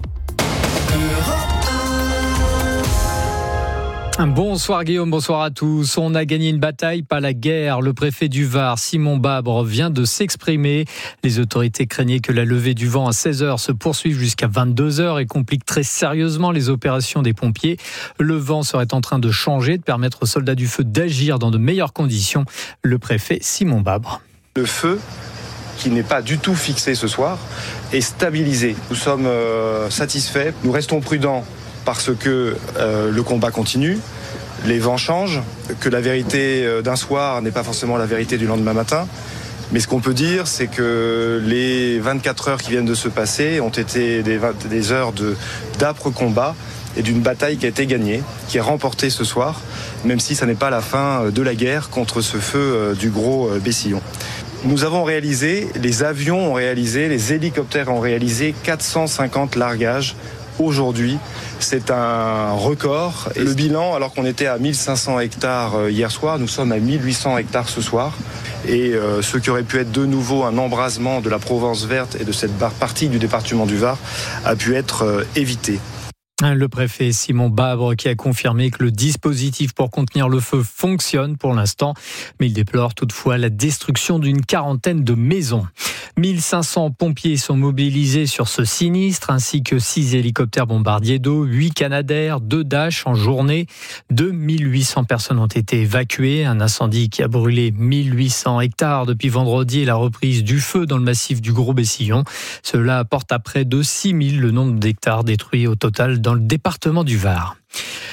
Bonsoir Guillaume, bonsoir à tous. On a gagné une bataille, pas la guerre. Le préfet du Var, Simon Babre, vient de s'exprimer. Les autorités craignaient que la levée du vent à 16h se poursuive jusqu'à 22h et complique très sérieusement les opérations des pompiers. Le vent serait en train de changer, de permettre aux soldats du feu d'agir dans de meilleures conditions. Le préfet Simon Babre. Le feu, qui n'est pas du tout fixé ce soir, est stabilisé. Nous sommes satisfaits, nous restons prudents parce que le combat continue, les vents changent, que la vérité d'un soir n'est pas forcément la vérité du lendemain matin. Mais ce qu'on peut dire, c'est que les 24 heures qui viennent de se passer ont été des heures d'âpres combats et d'une bataille qui a été gagnée, qui est remportée ce soir, même si ça n'est pas la fin de la guerre contre ce feu du gros Bessillon. Nous avons réalisé, les avions ont réalisé, les hélicoptères ont réalisé 450 largages aujourd'hui. C'est un record. Et le bilan, alors qu'on était à 1500 hectares hier soir, nous sommes à 1800 hectares ce soir. Et ce qui aurait pu être de nouveau un embrasement de la Provence verte et de cette partie du département du Var a pu être évité. Le préfet Simon Babre qui a confirmé que le dispositif pour contenir le feu fonctionne pour l'instant, mais il déplore toutefois la destruction d'une quarantaine de maisons. 1500 pompiers sont mobilisés sur ce sinistre, ainsi que 6 hélicoptères bombardiers d'eau, 8 Canadair, 2 Dash en journée. 2800 personnes ont été évacuées. Un incendie qui a brûlé 1800 hectares depuis vendredi et la reprise du feu dans le massif du Gros Bessillon. Cela porte à près de 6000 le nombre d'hectares détruits au total dans le département du Var.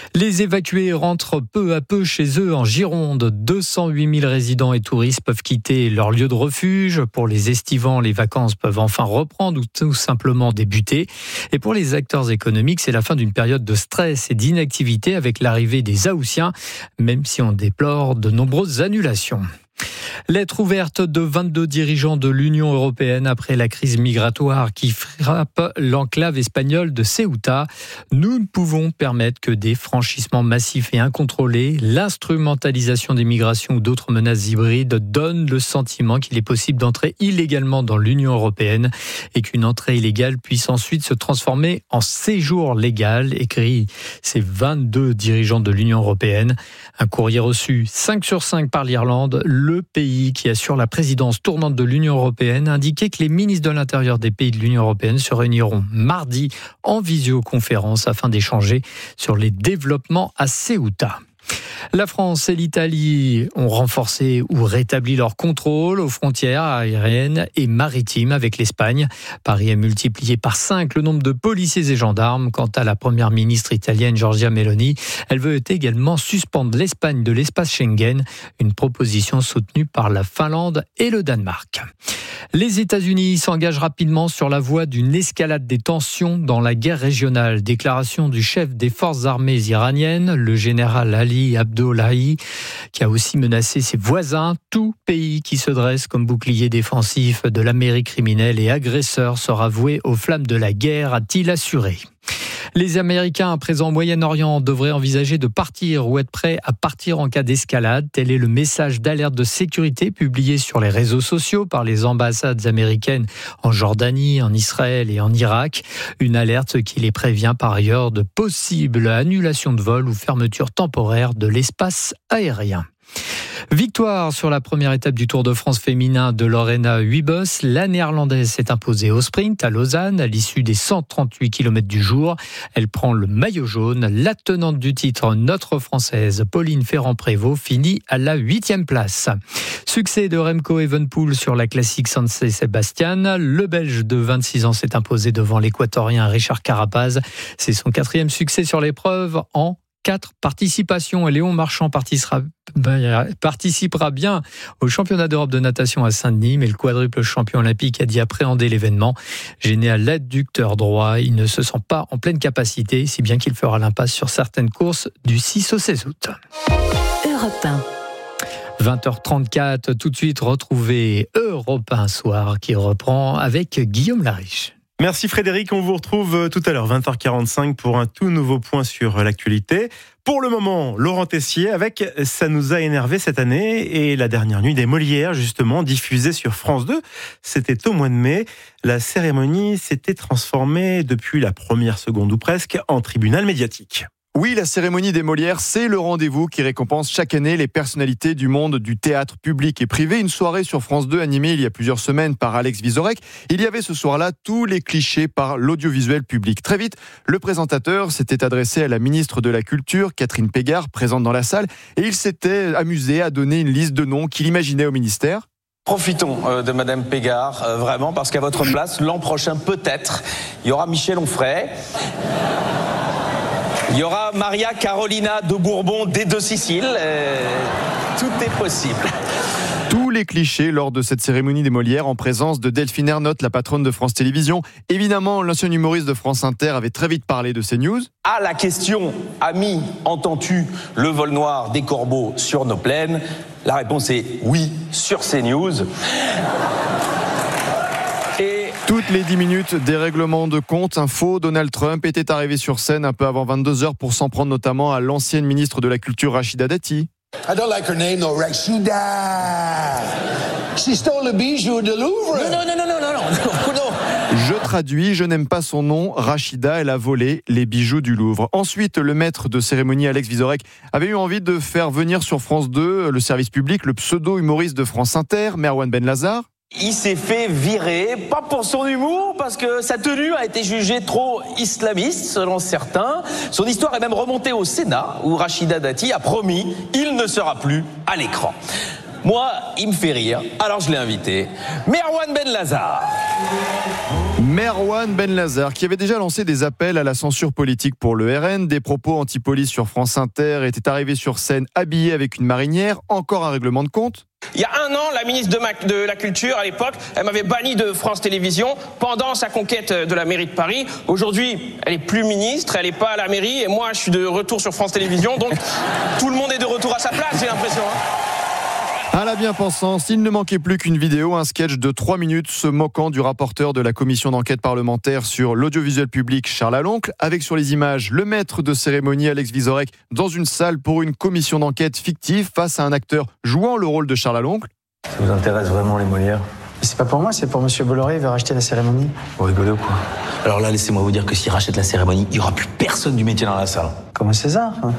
Les évacués rentrent peu à peu chez eux en Gironde. 208 000 résidents et touristes peuvent quitter leur lieu de refuge. Pour les estivants, les vacances peuvent enfin reprendre ou tout simplement débuter. Et pour les acteurs économiques, c'est la fin d'une période de stress et d'inactivité avec l'arrivée des Haussiens, même si on déplore de nombreuses annulations. Lettre ouverte de 22 dirigeants de l'Union européenne après la crise migratoire qui frappe l'enclave espagnole de Ceuta. Nous ne pouvons permettre que des franchissements massifs et incontrôlés. L'instrumentalisation des migrations ou d'autres menaces hybrides donne le sentiment qu'il est possible d'entrer illégalement dans l'Union européenne et qu'une entrée illégale puisse ensuite se transformer en séjour légal, écrit ces 22 dirigeants de l'Union européenne. Un courrier reçu 5 sur 5 par l'Irlande, le pays qui assure la présidence tournante de l'Union européenne, indiquait que les ministres de l'Intérieur des pays de l'Union européenne se réuniront mardi en visioconférence afin d'échanger sur les développements à Ceuta. La France et l'Italie ont renforcé ou rétabli leur contrôle aux frontières aériennes et maritimes avec l'Espagne. Paris a multiplié par 5 le nombre de policiers et gendarmes. Quant à la première ministre italienne Giorgia Meloni, elle veut également suspendre l'Espagne de l'espace Schengen, une proposition soutenue par la Finlande et le Danemark. Les États-Unis s'engagent rapidement sur la voie d'une escalade des tensions dans la guerre régionale. Déclaration du chef des forces armées iraniennes, le général Ali Abdollahi, qui a aussi menacé ses voisins. Tout pays qui se dresse comme bouclier défensif de l'Amérique criminelle et agresseur sera voué aux flammes de la guerre, a-t-il assuré. Les Américains présents au Moyen-Orient devraient envisager de partir ou être prêts à partir en cas d'escalade. Tel est le message d'alerte de sécurité publié sur les réseaux sociaux par les ambassades américaines en Jordanie, en Israël et en Irak. Une alerte qui les prévient par ailleurs de possibles annulations de vol ou fermeture temporaire de l'espace aérien. Victoire sur la première étape du Tour de France féminin de Lorena Wiebes. La néerlandaise s'est imposée au sprint à Lausanne à l'issue des 138 km du jour. Elle prend le maillot jaune. La tenante du titre, notre française Pauline Ferrand-Prévot, finit à la 8e place. Succès de Remco Evenepoel sur la classique San Sebastian. Le Belge de 26 ans s'est imposé devant l'Équatorien Richard Carapaz. C'est son 4e succès sur l'épreuve en 4 participations. Et Léon Marchand participera bien au championnat d'Europe de natation à Saint-Denis, mais le quadruple champion olympique a dit appréhender l'événement. Gêné à l'adducteur droit, il ne se sent pas en pleine capacité, si bien qu'il fera l'impasse sur certaines courses du 6 au 16 août. Europe 1. 20h34, tout de suite retrouver Europe 1 Soir qui reprend avec Guillaume Lariche. Merci Frédéric, on vous retrouve tout à l'heure 20h45 pour un tout nouveau point sur l'actualité. Pour le moment, Laurent Tessier avec Ça nous a énervé cette année et la dernière nuit des Molières justement diffusée sur France 2. C'était au mois de mai. La cérémonie s'était transformée depuis la première seconde ou presque en tribunal médiatique. Oui, la cérémonie des Molières, c'est le rendez-vous qui récompense chaque année les personnalités du monde du théâtre public et privé. Une soirée sur France 2 animée il y a plusieurs semaines par Alex Vizorek. Il y avait ce soir-là tous les clichés par l'audiovisuel public. Très vite, le présentateur s'était adressé à la ministre de la Culture, Catherine Pégard, présente dans la salle, et il s'était amusé à donner une liste de noms qu'il imaginait au ministère. Profitons de Madame Pégard, vraiment, parce qu'à votre place, l'an prochain, peut-être, il y aura Michel Onfray. Il y aura Maria Carolina de Bourbon des Deux Siciles. Tout est possible. Tous les clichés lors de cette cérémonie des Molières en présence de Delphine Ernotte, la patronne de France Télévisions. Évidemment, l'ancien humoriste de France Inter avait très vite parlé de CNews. À la question « Ami, entends-tu le vol noir des corbeaux sur nos plaines ?» La réponse est « Oui, sur CNews ». Toutes les 10 minutes, des règlements de compte. Info, Donald Trump était arrivé sur scène un peu avant 22h pour s'en prendre notamment à l'ancienne ministre de la Culture, Rachida Dati. I don't like her name, no, Rachida. She stole the bijoux de Louvre. Non. Je traduis, je n'aime pas son nom. Rachida, elle a volé les bijoux du Louvre. Ensuite, le maître de cérémonie, Alex Vizorek, avait eu envie de faire venir sur France 2 le service public, le pseudo-humoriste de France Inter, Merwan Benlazar. Il s'est fait virer, pas pour son humour, parce que sa tenue a été jugée trop islamiste, selon certains. Son histoire est même remontée au Sénat, où Rachida Dati a promis « il ne sera plus à l'écran ». Moi, il me fait rire, alors je l'ai invité. Merwan Benlazar. Merwan Benlazar, qui avait déjà lancé des appels à la censure politique pour le RN, des propos anti-police sur France Inter, était arrivé sur scène habillé avec une marinière, encore un règlement de compte. Il y a un an, la ministre de la Culture, à l'époque, elle m'avait banni de France Télévisions pendant sa conquête de la mairie de Paris. Aujourd'hui, elle est plus ministre, elle n'est pas à la mairie, et moi, je suis de retour sur France Télévisions, donc tout le monde est de retour à sa place, j'ai l'impression. À la bien-pensance, il ne manquait plus qu'une vidéo, un sketch de 3 minutes se moquant du rapporteur de la commission d'enquête parlementaire sur l'audiovisuel public, Charles Aloncle, avec sur les images le maître de cérémonie, Alex Vizorek, dans une salle pour une commission d'enquête fictive face à un acteur jouant le rôle de Charles Aloncle. Ça vous intéresse vraiment les Molières ? C'est pas pour moi, c'est pour Monsieur Bolloré, il veut racheter la cérémonie. Vous rigolez ou quoi ? Alors là, laissez-moi vous dire que s'il rachète la cérémonie, il n'y aura plus personne du métier dans la salle. Comme César, hein.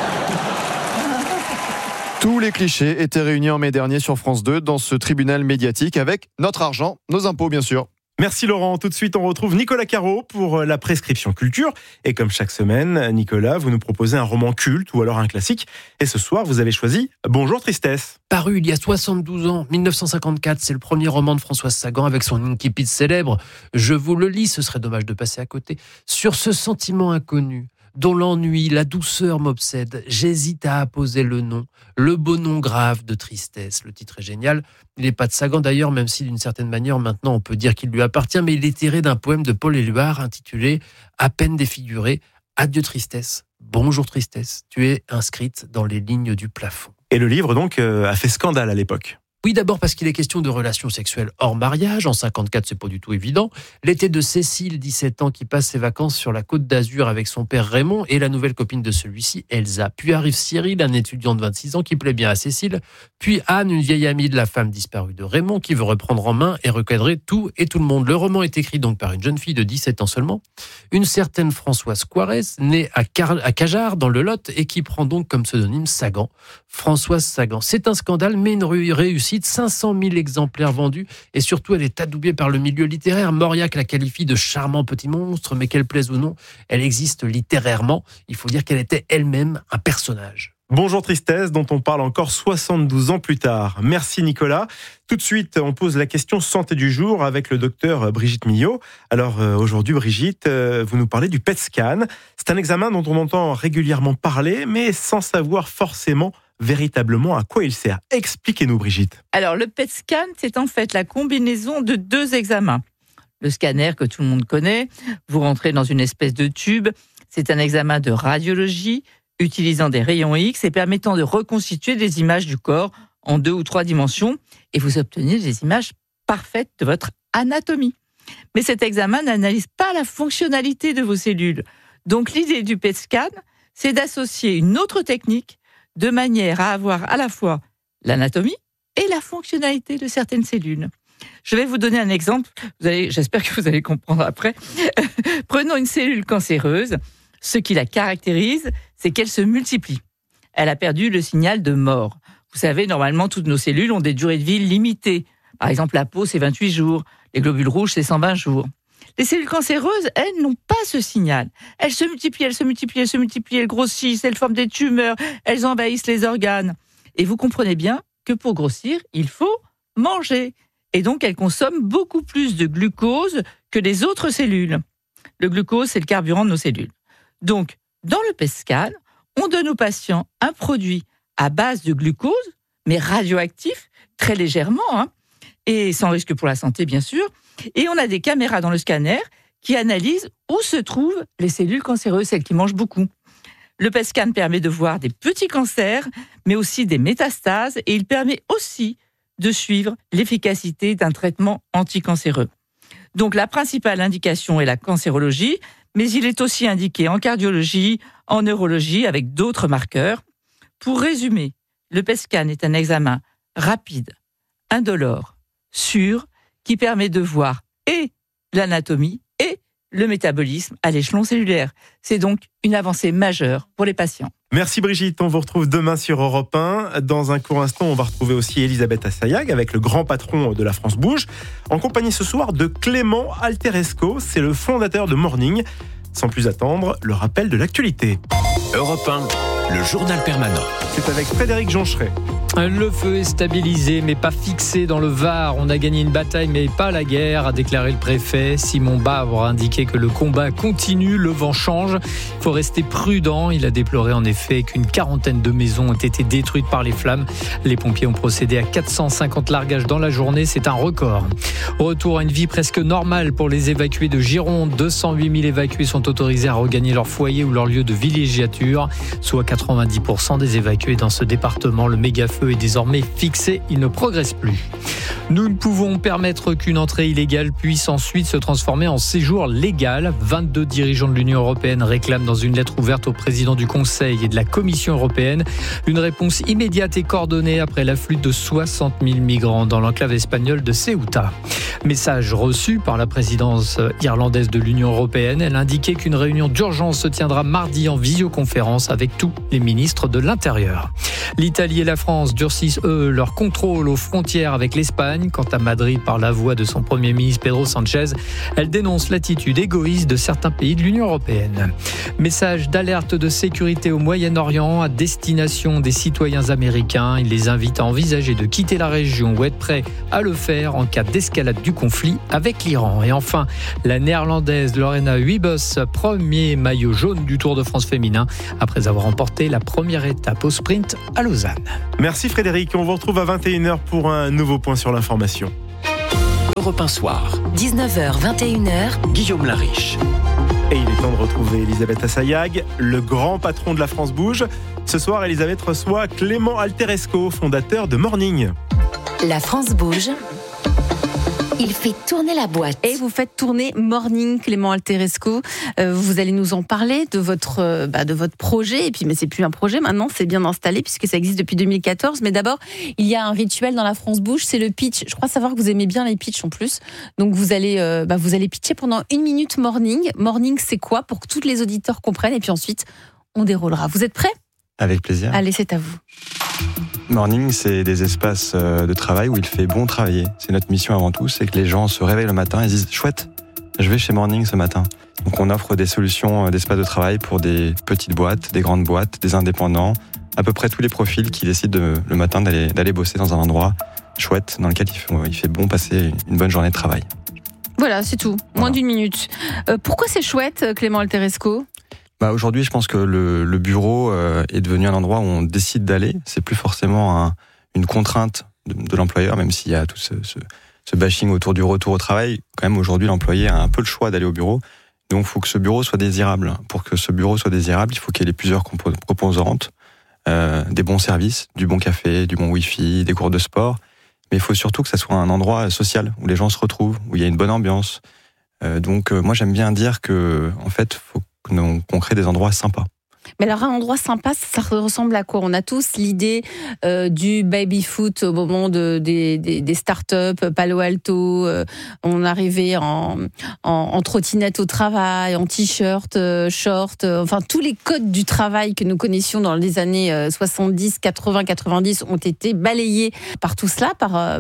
Tous les clichés étaient réunis en mai dernier sur France 2 dans ce tribunal médiatique avec notre argent, nos impôts bien sûr. Merci Laurent. Tout de suite, on retrouve Nicolas Caro pour la prescription culture. Et comme chaque semaine, Nicolas, vous nous proposez un roman culte ou alors un classique. Et ce soir, vous avez choisi Bonjour Tristesse. Paru il y a 72 ans, 1954, c'est le premier roman de Françoise Sagan avec son incipit célèbre. Je vous le lis, ce serait dommage de passer à côté. Sur ce sentiment inconnu, dont l'ennui, la douceur m'obsède, j'hésite à apposer le nom, le beau nom grave de Tristesse. Le titre est génial. Il n'est pas de Sagan d'ailleurs, même si d'une certaine manière maintenant on peut dire qu'il lui appartient, mais il est tiré d'un poème de Paul Éluard intitulé « À peine défiguré, adieu Tristesse, bonjour Tristesse, tu es inscrite dans les lignes du plafond ». Et le livre donc a fait scandale à l'époque. Oui, d'abord parce qu'il est question de relations sexuelles hors mariage. En 54, c'est pas du tout évident. L'été de Cécile, 17 ans, qui passe ses vacances sur la Côte d'Azur avec son père Raymond et la nouvelle copine de celui-ci, Elsa. Puis arrive Cyril, un étudiant de 26 ans qui plaît bien à Cécile. Puis Anne, une vieille amie de la femme disparue de Raymond, qui veut reprendre en main et recadrer tout et tout le monde. Le roman est écrit donc par une jeune fille de 17 ans seulement, une certaine Françoise Coirès, née à Cajar, dans le Lot, et qui prend donc comme pseudonyme Sagan. Françoise Sagan. C'est un scandale, mais une réussite. 500 000 exemplaires vendus et surtout elle est adoubée par le milieu littéraire. Mauriac la qualifie de charmant petit monstre, mais qu'elle plaise ou non, elle existe littérairement. Il faut dire qu'elle était elle-même un personnage. Bonjour Tristesse, dont on parle encore 72 ans plus tard. Merci Nicolas. Tout de suite, on pose la question santé du jour avec le docteur Brigitte Millot. Alors aujourd'hui Brigitte, vous nous parlez du PET scan. C'est un examen dont on entend régulièrement parler, mais sans savoir forcément véritablement à quoi il sert. Expliquez-nous Brigitte. Alors le PET scan, c'est en fait la combinaison de 2 examens. Le scanner que tout le monde connaît, vous rentrez dans une espèce de tube, c'est un examen de radiologie utilisant des rayons X et permettant de reconstituer des images du corps en 2 ou 3 dimensions et vous obtenez des images parfaites de votre anatomie. Mais cet examen n'analyse pas la fonctionnalité de vos cellules. Donc l'idée du PET scan, c'est d'associer une autre technique de manière à avoir à la fois l'anatomie et la fonctionnalité de certaines cellules. Je vais vous donner un exemple, j'espère que vous allez comprendre après. Prenons une cellule cancéreuse. Ce qui la caractérise, c'est qu'elle se multiplie. Elle a perdu le signal de mort. Vous savez, normalement, toutes nos cellules ont des durées de vie limitées. Par exemple, la peau, c'est 28 jours. Les globules rouges, c'est 120 jours. Les cellules cancéreuses, elles, n'ont pas ce signal. Elles se multiplient, elles grossissent, elles forment des tumeurs, elles envahissent les organes. Et vous comprenez bien que pour grossir, il faut manger. Et donc, elles consomment beaucoup plus de glucose que les autres cellules. Le glucose, c'est le carburant de nos cellules. Donc, dans le PET scan, on donne aux patients un produit à base de glucose, mais radioactif, très légèrement, et sans risque pour la santé, bien sûr. Et on a des caméras dans le scanner qui analysent où se trouvent les cellules cancéreuses, celles qui mangent beaucoup. Le PET scan permet de voir des petits cancers, mais aussi des métastases, et il permet aussi de suivre l'efficacité d'un traitement anticancéreux. Donc la principale indication est la cancérologie, mais il est aussi indiqué en cardiologie, en neurologie, avec d'autres marqueurs. Pour résumer, le PET scan est un examen rapide, indolore, sûr, qui permet de voir et l'anatomie et le métabolisme à l'échelon cellulaire. C'est donc une avancée majeure pour les patients. Merci Brigitte, on vous retrouve demain sur Europe 1. Dans un court instant, on va retrouver aussi Elisabeth Assayag avec le grand patron de la France Bouge, en compagnie ce soir de Clément Alteresco, c'est le fondateur de Morning. Sans plus attendre, le rappel de l'actualité. Europe 1, le journal permanent. C'est avec Frédéric Joncheret. Le feu est stabilisé mais pas fixé dans le Var. On a gagné une bataille mais pas la guerre, a déclaré le préfet. Simon Bavre a indiqué que le combat continue, le vent change. Il faut rester prudent. Il a déploré en effet qu'une 40aine de maisons ont été détruites par les flammes. Les pompiers ont procédé à 450 largages dans la journée, c'est un record. Retour à une vie presque normale pour les évacués de Gironde. 208 000 évacués sont autorisés à regagner leur foyer ou leur lieu de villégiature, soit 90% des évacués dans ce département. Le méga-feu est désormais fixé, il ne progresse plus. Nous ne pouvons permettre qu'une entrée illégale puisse ensuite se transformer en séjour légal. 22 dirigeants de l'Union européenne réclament dans une lettre ouverte au président du Conseil et de la Commission européenne une réponse immédiate et coordonnée après l'afflux de 60 000 migrants dans l'enclave espagnole de Ceuta. Message reçu par la présidence irlandaise de l'Union européenne. Elle indiquait qu'une réunion d'urgence se tiendra mardi en visioconférence avec tous les ministres de l'Intérieur. L'Italie et la France durcissent, leur contrôle aux frontières avec l'Espagne. Quant à Madrid, par la voix de son Premier ministre Pedro Sánchez, elle dénonce l'attitude égoïste de certains pays de l'Union européenne. Message d'alerte de sécurité au Moyen-Orient à destination des citoyens américains. Il les invite à envisager de quitter la région ou être prêts à le faire en cas d'escalade du conflit avec l'Iran. Et enfin, la néerlandaise Lorena Wiebes, premier maillot jaune du Tour de France féminin, après avoir remporté la première étape au sprint à Lausanne. Merci Frédéric, on vous retrouve à 21h pour un nouveau point sur l'information. Europe 1 Soir. 19h, 21h. Guillaume Lariche. Et il est temps de retrouver Elisabeth Assayag, le grand patron de la France Bouge. Ce soir, Elisabeth reçoit Clément Alteresco, fondateur de Morning. La France bouge. Il fait tourner la boîte. Et vous faites tourner Morning, Clément Alteresco. Vous allez nous en parler de votre projet. Et puis, mais c'est plus un projet maintenant, c'est bien installé puisque ça existe depuis 2014. Mais d'abord, il y a un rituel dans la France Bouge, c'est le pitch. Je crois savoir que vous aimez bien les pitchs en plus. Donc vous allez pitcher pendant 1 minute Morning. Morning, c'est quoi pour que tous les auditeurs comprennent. Et puis ensuite, on déroulera. Vous êtes prêts ? Avec plaisir. Allez, c'est à vous. Morning, c'est des espaces de travail où il fait bon travailler. C'est notre mission avant tout, c'est que les gens se réveillent le matin et se disent « Chouette, je vais chez Morning ce matin ». Donc on offre des solutions d'espace de travail pour des petites boîtes, des grandes boîtes, des indépendants, à peu près tous les profils qui décident le matin d'aller bosser dans un endroit chouette dans lequel il fait bon passer une bonne journée de travail. Voilà, c'est tout. Moins d'1 minute. Pourquoi c'est chouette, Clément Alteresco ? Aujourd'hui, je pense que le bureau est devenu un endroit où on décide d'aller. C'est plus forcément une contrainte de l'employeur, même s'il y a tout ce bashing autour du retour au travail. Quand même, aujourd'hui, l'employé a un peu le choix d'aller au bureau. Donc, il faut que ce bureau soit désirable. Pour que ce bureau soit désirable, il faut qu'il y ait plusieurs composantes. Des bons services, du bon café, du bon wifi, des cours de sport. Mais il faut surtout que ça soit un endroit social, où les gens se retrouvent, où il y a une bonne ambiance. Donc, moi, j'aime bien dire que, en fait, faut qu'on crée des endroits sympas. Mais alors, un endroit sympa, ça ressemble à quoi ? On a tous l'idée du baby-foot au moment des start-up, Palo Alto. On arrivait en trottinette au travail, en t-shirt, short. Enfin, tous les codes du travail que nous connaissions dans les années 70, 80, 90 ont été balayés par tout cela.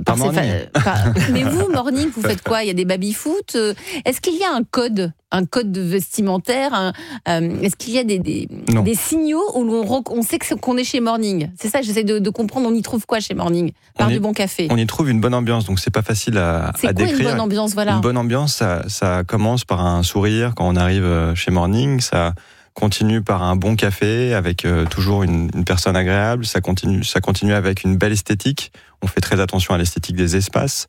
Mais vous, Morning, vous faites quoi ? Il y a des baby-foot. Est-ce qu'il y a un code de vestimentaire est-ce qu'il y a des signaux où on sait qu'on est chez Morning ? C'est ça, j'essaie de comprendre. On y trouve quoi chez Morning ? Du bon café. On y trouve une bonne ambiance, donc c'est pas facile à décrire. C'est quoi une bonne ambiance ? Voilà. Une bonne ambiance, ça commence par un sourire quand on arrive chez Morning. Ça continue par un bon café avec toujours une personne agréable. Ça continue avec une belle esthétique. On fait très attention à l'esthétique des espaces.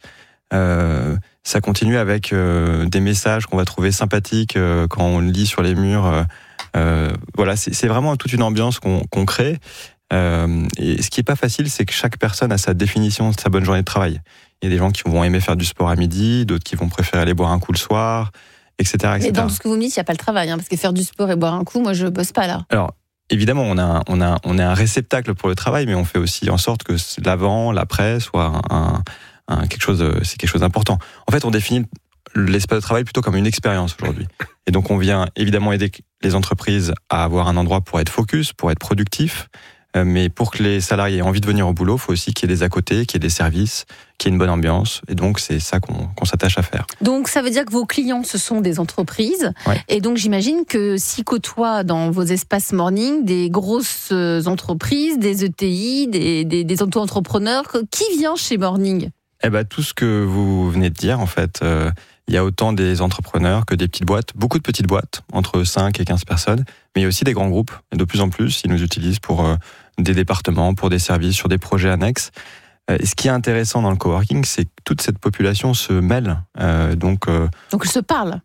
Ça continue avec des messages qu'on va trouver sympathiques quand on lit sur les murs. Voilà, c'est vraiment toute une ambiance qu'on crée. Et ce qui est pas facile, c'est que chaque personne a sa définition de sa bonne journée de travail. Il y a des gens qui vont aimer faire du sport à midi, d'autres qui vont préférer aller boire un coup le soir, etc. Et dans ce que vous me dites, il n'y a pas le travail, parce que faire du sport et boire un coup, moi je bosse pas là. Alors, évidemment, on est un réceptacle pour le travail, mais on fait aussi en sorte que l'avant, l'après soit quelque chose d'important. En fait, on définit l'espace de travail plutôt comme une expérience aujourd'hui. Et donc, on vient évidemment aider les entreprises à avoir un endroit pour être focus, pour être productif, Mais pour que les salariés aient envie de venir au boulot, il faut aussi qu'il y ait des à côté, qu'il y ait des services, qu'il y ait une bonne ambiance. Et donc, c'est ça qu'on s'attache à faire. Donc, ça veut dire que vos clients, ce sont des entreprises. Ouais. Et donc, j'imagine que s'y côtoient dans vos espaces morning des grosses entreprises, des ETI, des auto-entrepreneurs. Qui vient chez Morning ? Eh ben, tout ce que vous venez de dire, en fait, il y a autant des entrepreneurs que des petites boîtes, beaucoup de petites boîtes, entre 5 et 15 personnes, mais il y a aussi des grands groupes. Et de plus en plus, ils nous utilisent pour des départements, pour des services, sur des projets annexes. Et ce qui est intéressant dans le coworking, c'est que toute cette population se mêle. Donc ils se parlent.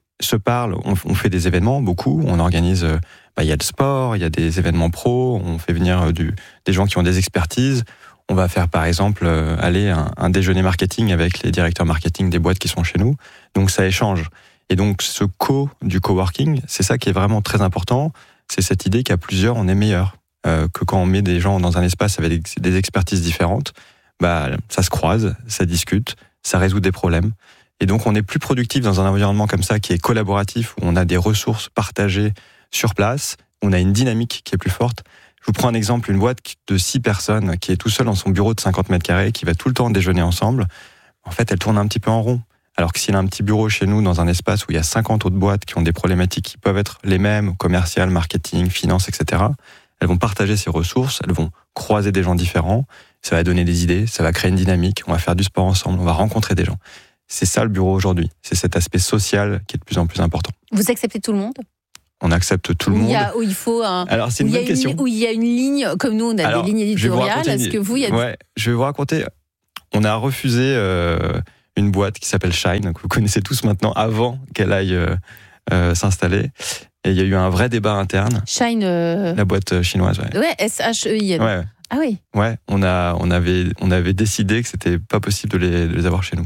On fait des événements, beaucoup. On organise, il y a le sport, il y a des événements pro, on fait venir des gens qui ont des expertises. On va faire par exemple un déjeuner marketing avec les directeurs marketing des boîtes qui sont chez nous. Donc ça échange. Et donc ce du coworking, c'est ça qui est vraiment très important. C'est cette idée qu'à plusieurs, on est meilleur. Que quand on met des gens dans un espace avec des expertises différentes, ça se croise, ça discute, ça résout des problèmes. Et donc on est plus productif dans un environnement comme ça qui est collaboratif, où on a des ressources partagées sur place, on a une dynamique qui est plus forte. Je vous prends un exemple, une boîte de 6 personnes qui est tout seul dans son bureau de 50 mètres carrés, qui va tout le temps déjeuner ensemble. En fait, elle tourne un petit peu en rond. Alors que s'il a un petit bureau chez nous dans un espace où il y a 50 autres boîtes qui ont des problématiques qui peuvent être les mêmes, commercial, marketing, finance, etc., elles vont partager ces ressources, elles vont croiser des gens différents, ça va donner des idées, ça va créer une dynamique, on va faire du sport ensemble, on va rencontrer des gens. C'est ça le bureau aujourd'hui, c'est cet aspect social qui est de plus en plus important. Vous acceptez tout le monde ? On accepte tout le monde. Où il faut Alors, c'est une bonne question. Où il y a une ligne, comme nous, on a des lignes éditoriales. Est-ce que vous, il y a... Ouais, je vais vous raconter. On a refusé une boîte qui s'appelle Shine, que vous connaissez tous maintenant, avant qu'elle aille s'installer. Et il y a eu un vrai débat interne. Shine. La boîte chinoise, ouais. Ouais, S-H-E-I-N. Ouais. Ah oui. Ouais, on avait décidé que c'était pas possible de les avoir chez nous.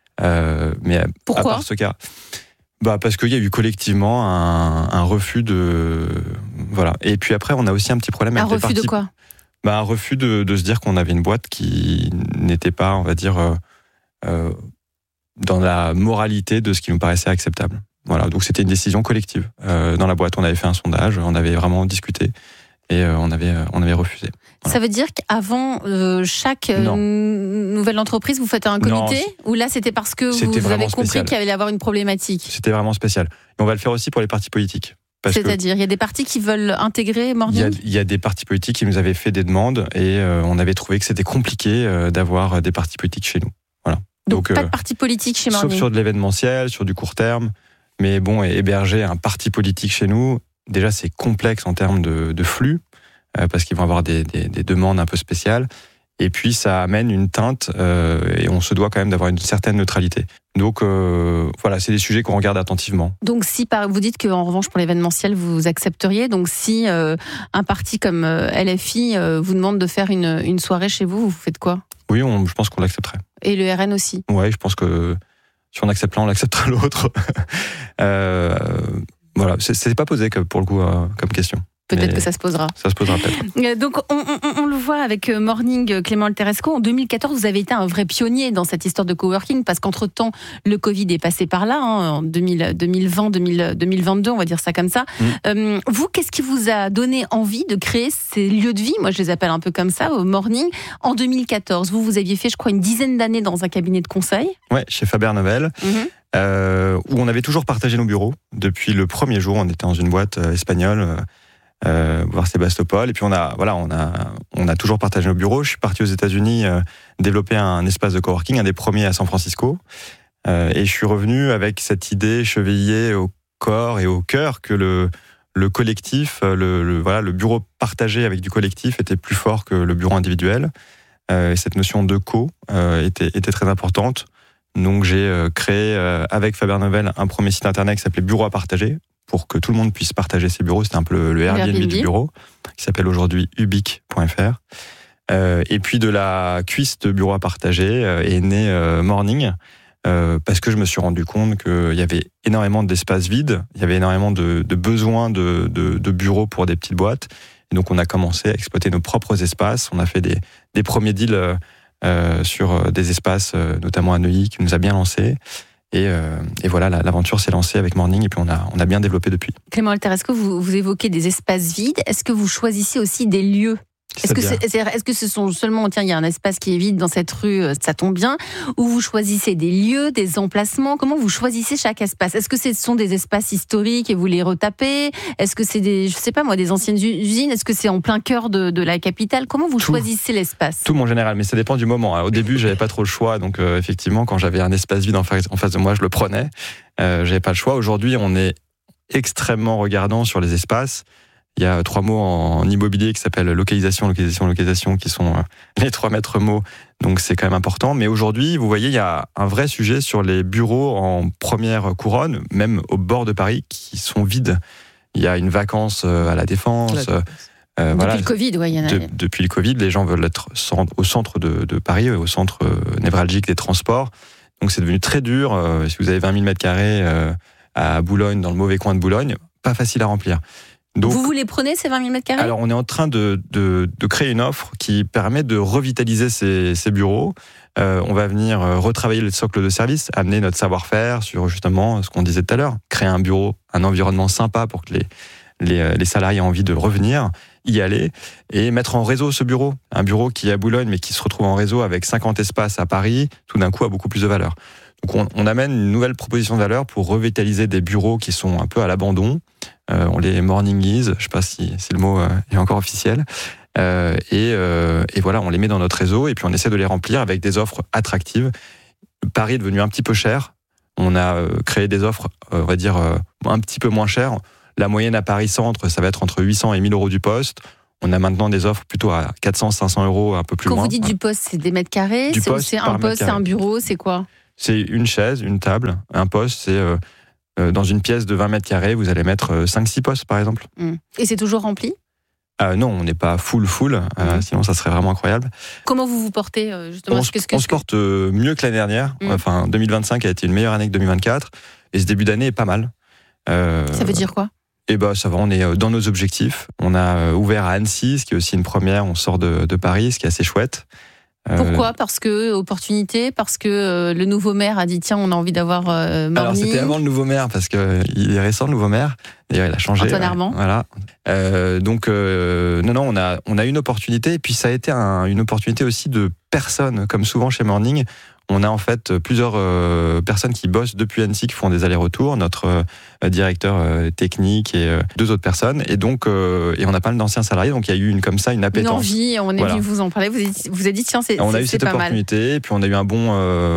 Mais pourquoi ? À part ce cas. Parce qu'il y a eu collectivement un refus de... Voilà. Et puis après, on a aussi un petit problème avec les parties... Un refus de quoi ? Un refus de se dire qu'on avait une boîte qui n'était pas, on va dire, dans la moralité de ce qui nous paraissait acceptable. Voilà. Donc c'était une décision collective. Dans la boîte, on avait fait un sondage, on avait vraiment discuté et on avait refusé. Voilà. Ça veut dire qu'avant chaque nouvelle entreprise, vous faites un comité ? Ou là, c'était parce que vous avez compris qu'il allait y avoir une problématique ? C'était vraiment spécial. Et on va le faire aussi pour les partis politiques. C'est-à-dire, il y a des partis qui veulent intégrer Morning ? Il y a des partis politiques qui nous avaient fait des demandes et on avait trouvé que c'était compliqué d'avoir des partis politiques chez nous. Voilà. Donc pas de parti politique chez Morning ? Sauf sur de l'événementiel, sur du court terme. Mais bon, héberger un parti politique chez nous, déjà c'est complexe en termes de flux, parce qu'ils vont avoir des demandes un peu spéciales. Et puis ça amène une teinte, et on se doit quand même d'avoir une certaine neutralité. Donc voilà, c'est des sujets qu'on regarde attentivement. Donc si vous dites qu'en revanche pour l'événementiel vous accepteriez, donc si un parti comme LFI vous demande de faire une soirée chez vous, vous faites quoi ? Oui, je pense qu'on l'accepterait. Et le RN aussi ? Oui, je pense que si on accepte l'un, on acceptera l'autre. Voilà, c'est pas posé pour le coup comme question. Peut-être que ça se posera. Ça se posera peut-être. Donc, on le voit avec Morning, Clément Alteresco. En 2014, vous avez été un vrai pionnier dans cette histoire de coworking, parce qu'entre-temps, le Covid est passé par là, en 2020, 2022, on va dire ça comme ça. Vous, qu'est-ce qui vous a donné envie de créer ces lieux de vie ? Moi, je les appelle un peu comme ça, au Morning. En 2014, vous aviez fait, je crois, une dizaine d'années dans un cabinet de conseil. Ouais, chez Faber-Novel. Où on avait toujours partagé nos bureaux. Depuis le premier jour, on était dans une boîte espagnole, voir Sébastopol, et puis on a toujours partagé nos bureaux. Je suis parti aux États-Unis développer un espace de coworking, un des premiers à San Francisco, et je suis revenu avec cette idée chevillée au corps et au cœur que le collectif, le bureau partagé avec du collectif était plus fort que le bureau individuel. Et cette notion de était très importante. Donc j'ai créé avec Faber-Novel un premier site internet qui s'appelait Bureau à partager, pour que tout le monde puisse partager ses bureaux. C'était un peu le Airbnb du bureau, qui s'appelle aujourd'hui ubique.fr. Et puis de la cuisse de bureau à partager est né Morning, parce que je me suis rendu compte qu'il y avait énormément d'espaces vides, il y avait énormément de besoins de bureaux pour des petites boîtes. Et donc on a commencé à exploiter nos propres espaces. On a fait des premiers deals sur des espaces, notamment à Neuilly, qui nous a bien lancés. Et voilà, l'aventure s'est lancée avec Morning, et puis on a bien développé depuis. Clément Alteresco, vous évoquez des espaces vides. Est-ce que vous choisissez aussi des lieux ? Est-ce que ce sont seulement, tiens, il y a un espace qui est vide dans cette rue, ça tombe bien, ou vous choisissez des lieux, des emplacements? Comment vous choisissez chaque espace? Est-ce que ce sont des espaces historiques et vous les retapez? Est-ce que c'est des, je sais pas moi, des anciennes usines? Est-ce que c'est en plein cœur de la capitale? Comment vous choisissez l'espace? Tout, mon général, mais ça dépend du moment. Au début, j'avais pas trop le choix, donc effectivement, quand j'avais un espace vide en face de moi, je le prenais. J'avais pas le choix. Aujourd'hui, on est extrêmement regardant sur les espaces. Il y a 3 mots en immobilier qui s'appellent localisation, qui sont les 3 maîtres mots. Donc c'est quand même important. Mais aujourd'hui, vous voyez, il y a un vrai sujet sur les bureaux en première couronne, même au bord de Paris, qui sont vides. Il y a une vacance à la Défense. Depuis le Covid, il y en a. Depuis le Covid, les gens veulent être au centre de Paris, au centre névralgique des transports. Donc c'est devenu très dur. Si vous avez 20 000 mètres carrés à Boulogne, dans le mauvais coin de Boulogne, pas facile à remplir. Donc, vous les prenez, ces 20 000 mètres carrés? Alors, on est en train de créer une offre qui permet de revitaliser ces bureaux. On va venir retravailler le socle de service, amener notre savoir-faire sur justement ce qu'on disait tout à l'heure, créer un bureau, un environnement sympa pour que les salariés aient envie de revenir, y aller et mettre en réseau ce bureau. Un bureau qui est à Boulogne, mais qui se retrouve en réseau avec 50 espaces à Paris, tout d'un coup a beaucoup plus de valeur. Donc, on amène une nouvelle proposition de valeur pour revitaliser des bureaux qui sont un peu à l'abandon. On les morningise, je ne sais pas si le mot est encore officiel. Et voilà, on les met dans notre réseau et puis on essaie de les remplir avec des offres attractives. Paris est devenu un petit peu cher. On a créé des offres, on va dire, un petit peu moins chères. La moyenne à Paris Centre, ça va être entre 800 et 1000 euros du poste. On a maintenant des offres plutôt à 400, 500 euros, un peu plus loin. Quand vous dites du poste, c'est des mètres carrés? C'est un poste, c'est un bureau, c'est quoi? C'est une chaise, une table. Un poste, c'est dans une pièce de 20 mètres carrés, vous allez mettre 5-6 postes, par exemple. Et c'est toujours rempli? Non, on n'est pas full, sinon ça serait vraiment incroyable. Comment vous vous portez, justement? On se porte mieux que l'année dernière. Enfin, 2025 a été une meilleure année que 2024. Et ce début d'année est pas mal. Ça veut dire quoi? Ça va, on est dans nos objectifs. On a ouvert à Annecy, ce qui est aussi une première. On sort de Paris, ce qui est assez chouette. Pourquoi? Parce que opportunité, parce que le nouveau maire a dit tiens, on a envie d'avoir Morning. Alors c'était avant le nouveau maire, parce qu'il est récent le nouveau maire. D'ailleurs, il a changé. Antoine Armand. Voilà. Non, on a une opportunité, et puis ça a été une opportunité aussi de personnes, comme souvent chez Morning. On a en fait plusieurs personnes qui bossent depuis Annecy, qui font des allers-retours, notre directeur technique et 2 autres personnes. Et donc, et on a pas mal d'anciens salariés, donc il y a eu une appétence. Une envie, on est venu vous en parler. Vous avez dit tiens, c'est pas mal. On a eu cette opportunité, et puis on a eu un bon,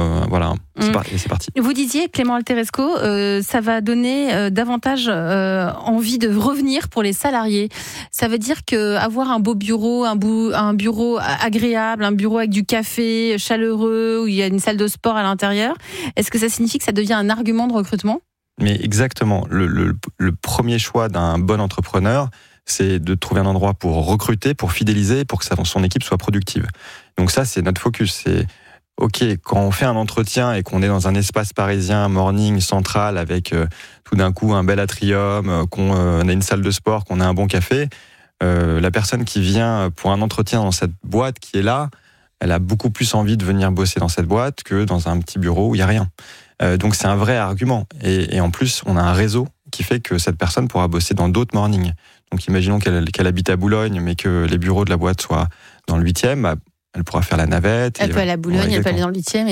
c'est parti. Vous disiez, Clément Alteresco, ça va donner davantage envie de revenir pour les salariés. Ça veut dire que avoir un beau bureau, un bureau agréable, un bureau avec du café chaleureux où il y a une salle de sport à l'intérieur, est-ce que ça signifie que ça devient un argument de recrutement? Mais exactement. Le premier choix d'un bon entrepreneur, c'est de trouver un endroit pour recruter, pour fidéliser, pour que son équipe soit productive. Donc ça, c'est notre focus. C'est OK, quand on fait un entretien et qu'on est dans un espace parisien, Morning, central, avec tout d'un coup un bel atrium, qu'on a une salle de sport, qu'on a un bon café, la personne qui vient pour un entretien dans cette boîte qui est là, elle a beaucoup plus envie de venir bosser dans cette boîte que dans un petit bureau où il n'y a rien. Donc c'est un vrai argument. Et en plus, on a un réseau qui fait que cette personne pourra bosser dans d'autres mornings. Donc imaginons qu'elle habite à Boulogne, mais que les bureaux de la boîte soient dans le 8e, elle pourra faire la navette. Elle peut aller à Boulogne, elle peut aller dans le 8e.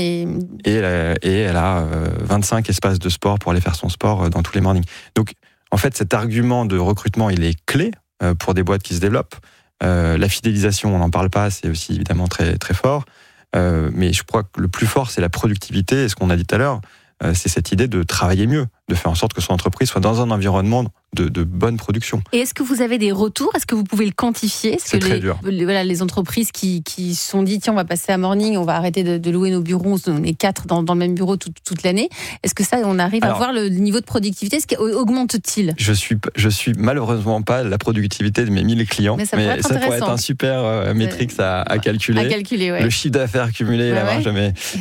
Et elle a 25 espaces de sport pour aller faire son sport dans tous les mornings. Donc en fait, cet argument de recrutement, il est clé pour des boîtes qui se développent. La fidélisation, on n'en parle pas, c'est aussi évidemment très, très fort. Mais je crois que le plus fort, c'est la productivité. Et ce qu'on a dit tout à l'heure, c'est cette idée de travailler mieux, de faire en sorte que son entreprise soit dans un environnement de bonne production. Et est-ce que vous avez des retours? Est-ce que vous pouvez le quantifier? C'est très dur. Les entreprises qui se sont dit tiens, on va passer à Morning, on va arrêter de louer nos bureaux, on est 4 dans le même bureau toute l'année. Est-ce que ça, on arrive à voir le niveau de productivité? Est-ce qu'il augmente-t-il? Je suis malheureusement pas la productivité de mes 1000 clients, mais ça pourrait être un super métrique à calculer. À calculer, ouais. Le chiffre d'affaires cumulé, la marge,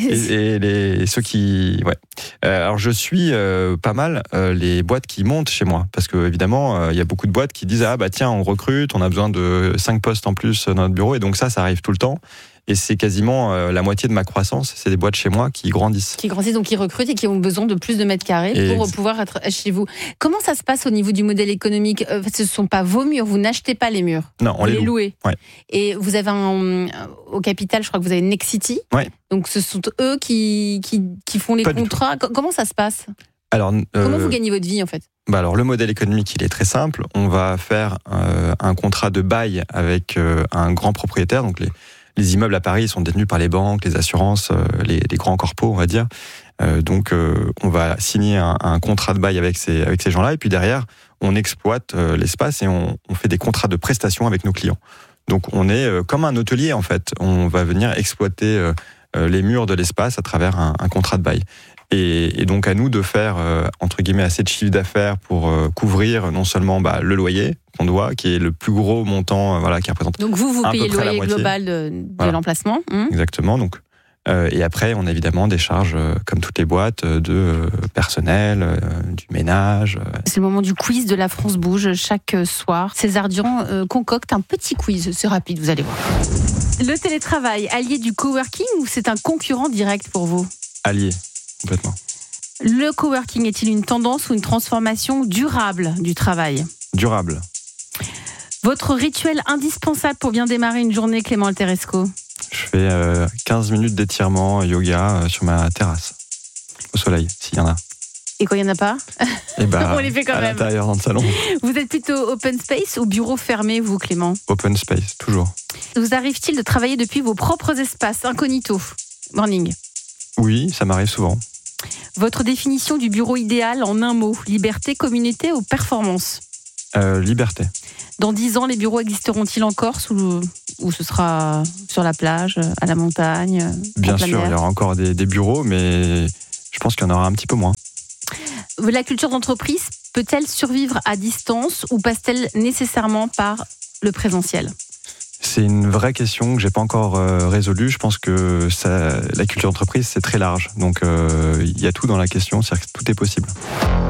et ceux qui... Ouais. Alors je suis pas mal les boîtes qui montent chez moi, parce que évidemment, il y a beaucoup de boîtes qui disent tiens, on recrute, on a besoin de 5 postes en plus dans notre bureau, et donc ça arrive tout le temps. Et c'est quasiment la moitié de ma croissance. C'est des boîtes chez moi qui grandissent. Qui grandissent, donc qui recrutent et qui ont besoin de plus de mètres carrés pour pouvoir être chez vous. Comment ça se passe au niveau du modèle économique ? Ce ne sont pas vos murs, vous n'achetez pas les murs. Non, on les loue. Ouais. Et vous avez au capital, je crois que vous avez Nexity. Ouais. Donc ce sont eux qui font les contrats. Comment ça se passe ? Alors, comment vous gagnez votre vie en fait ? Alors le modèle économique, il est très simple. On va faire un contrat de bail avec un grand propriétaire. Donc les immeubles à Paris sont détenus par les banques, les assurances, les grands corpos, on va dire. Donc on va signer un contrat de bail avec ces gens-là. Et puis derrière, on exploite l'espace et on fait des contrats de prestation avec nos clients. Donc on est comme un hôtelier en fait. On va venir exploiter les murs de l'espace à travers un contrat de bail. Et donc à nous de faire entre guillemets assez de chiffre d'affaires pour couvrir non seulement le loyer qu'on doit, qui est le plus gros montant qui représente. Donc vous payez le loyer global de l'emplacement. Exactement. Donc et après on a évidemment des charges comme toutes les boîtes de personnel, du ménage. C'est le moment du quiz de La France Bouge chaque soir. César Durand concocte un petit quiz. C'est rapide, vous allez voir. Le télétravail, allié du coworking ou c'est un concurrent direct pour vous ? Allié. Complètement. Le coworking est-il une tendance ou une transformation durable du travail ? Durable. Votre rituel indispensable pour bien démarrer une journée, Clément Alteresco ? Je fais 15 minutes d'étirement, yoga sur ma terrasse, au soleil, s'il y en a. Et quand il n'y en a pas ? On les fait quand à même. L'intérieur, dans le salon. Vous êtes plutôt open space ou bureau fermé, vous, Clément ? Open space, toujours. Vous arrive-t-il de travailler depuis vos propres espaces, incognito ? Morning. Oui, ça m'arrive souvent. Votre définition du bureau idéal en un mot, liberté, communauté ou performance ? Liberté. Dans 10 ans, les bureaux existeront-ils en Corse ou ce sera sur la plage, à la montagne ? Bien sûr, il y aura encore des bureaux, mais je pense qu'il y en aura un petit peu moins. La culture d'entreprise peut-elle survivre à distance ou passe-t-elle nécessairement par le présentiel ? C'est une vraie question que j'ai pas encore résolue. Je pense que la culture d'entreprise, c'est très large. Donc, il y a tout dans la question, c'est-à-dire que tout est possible.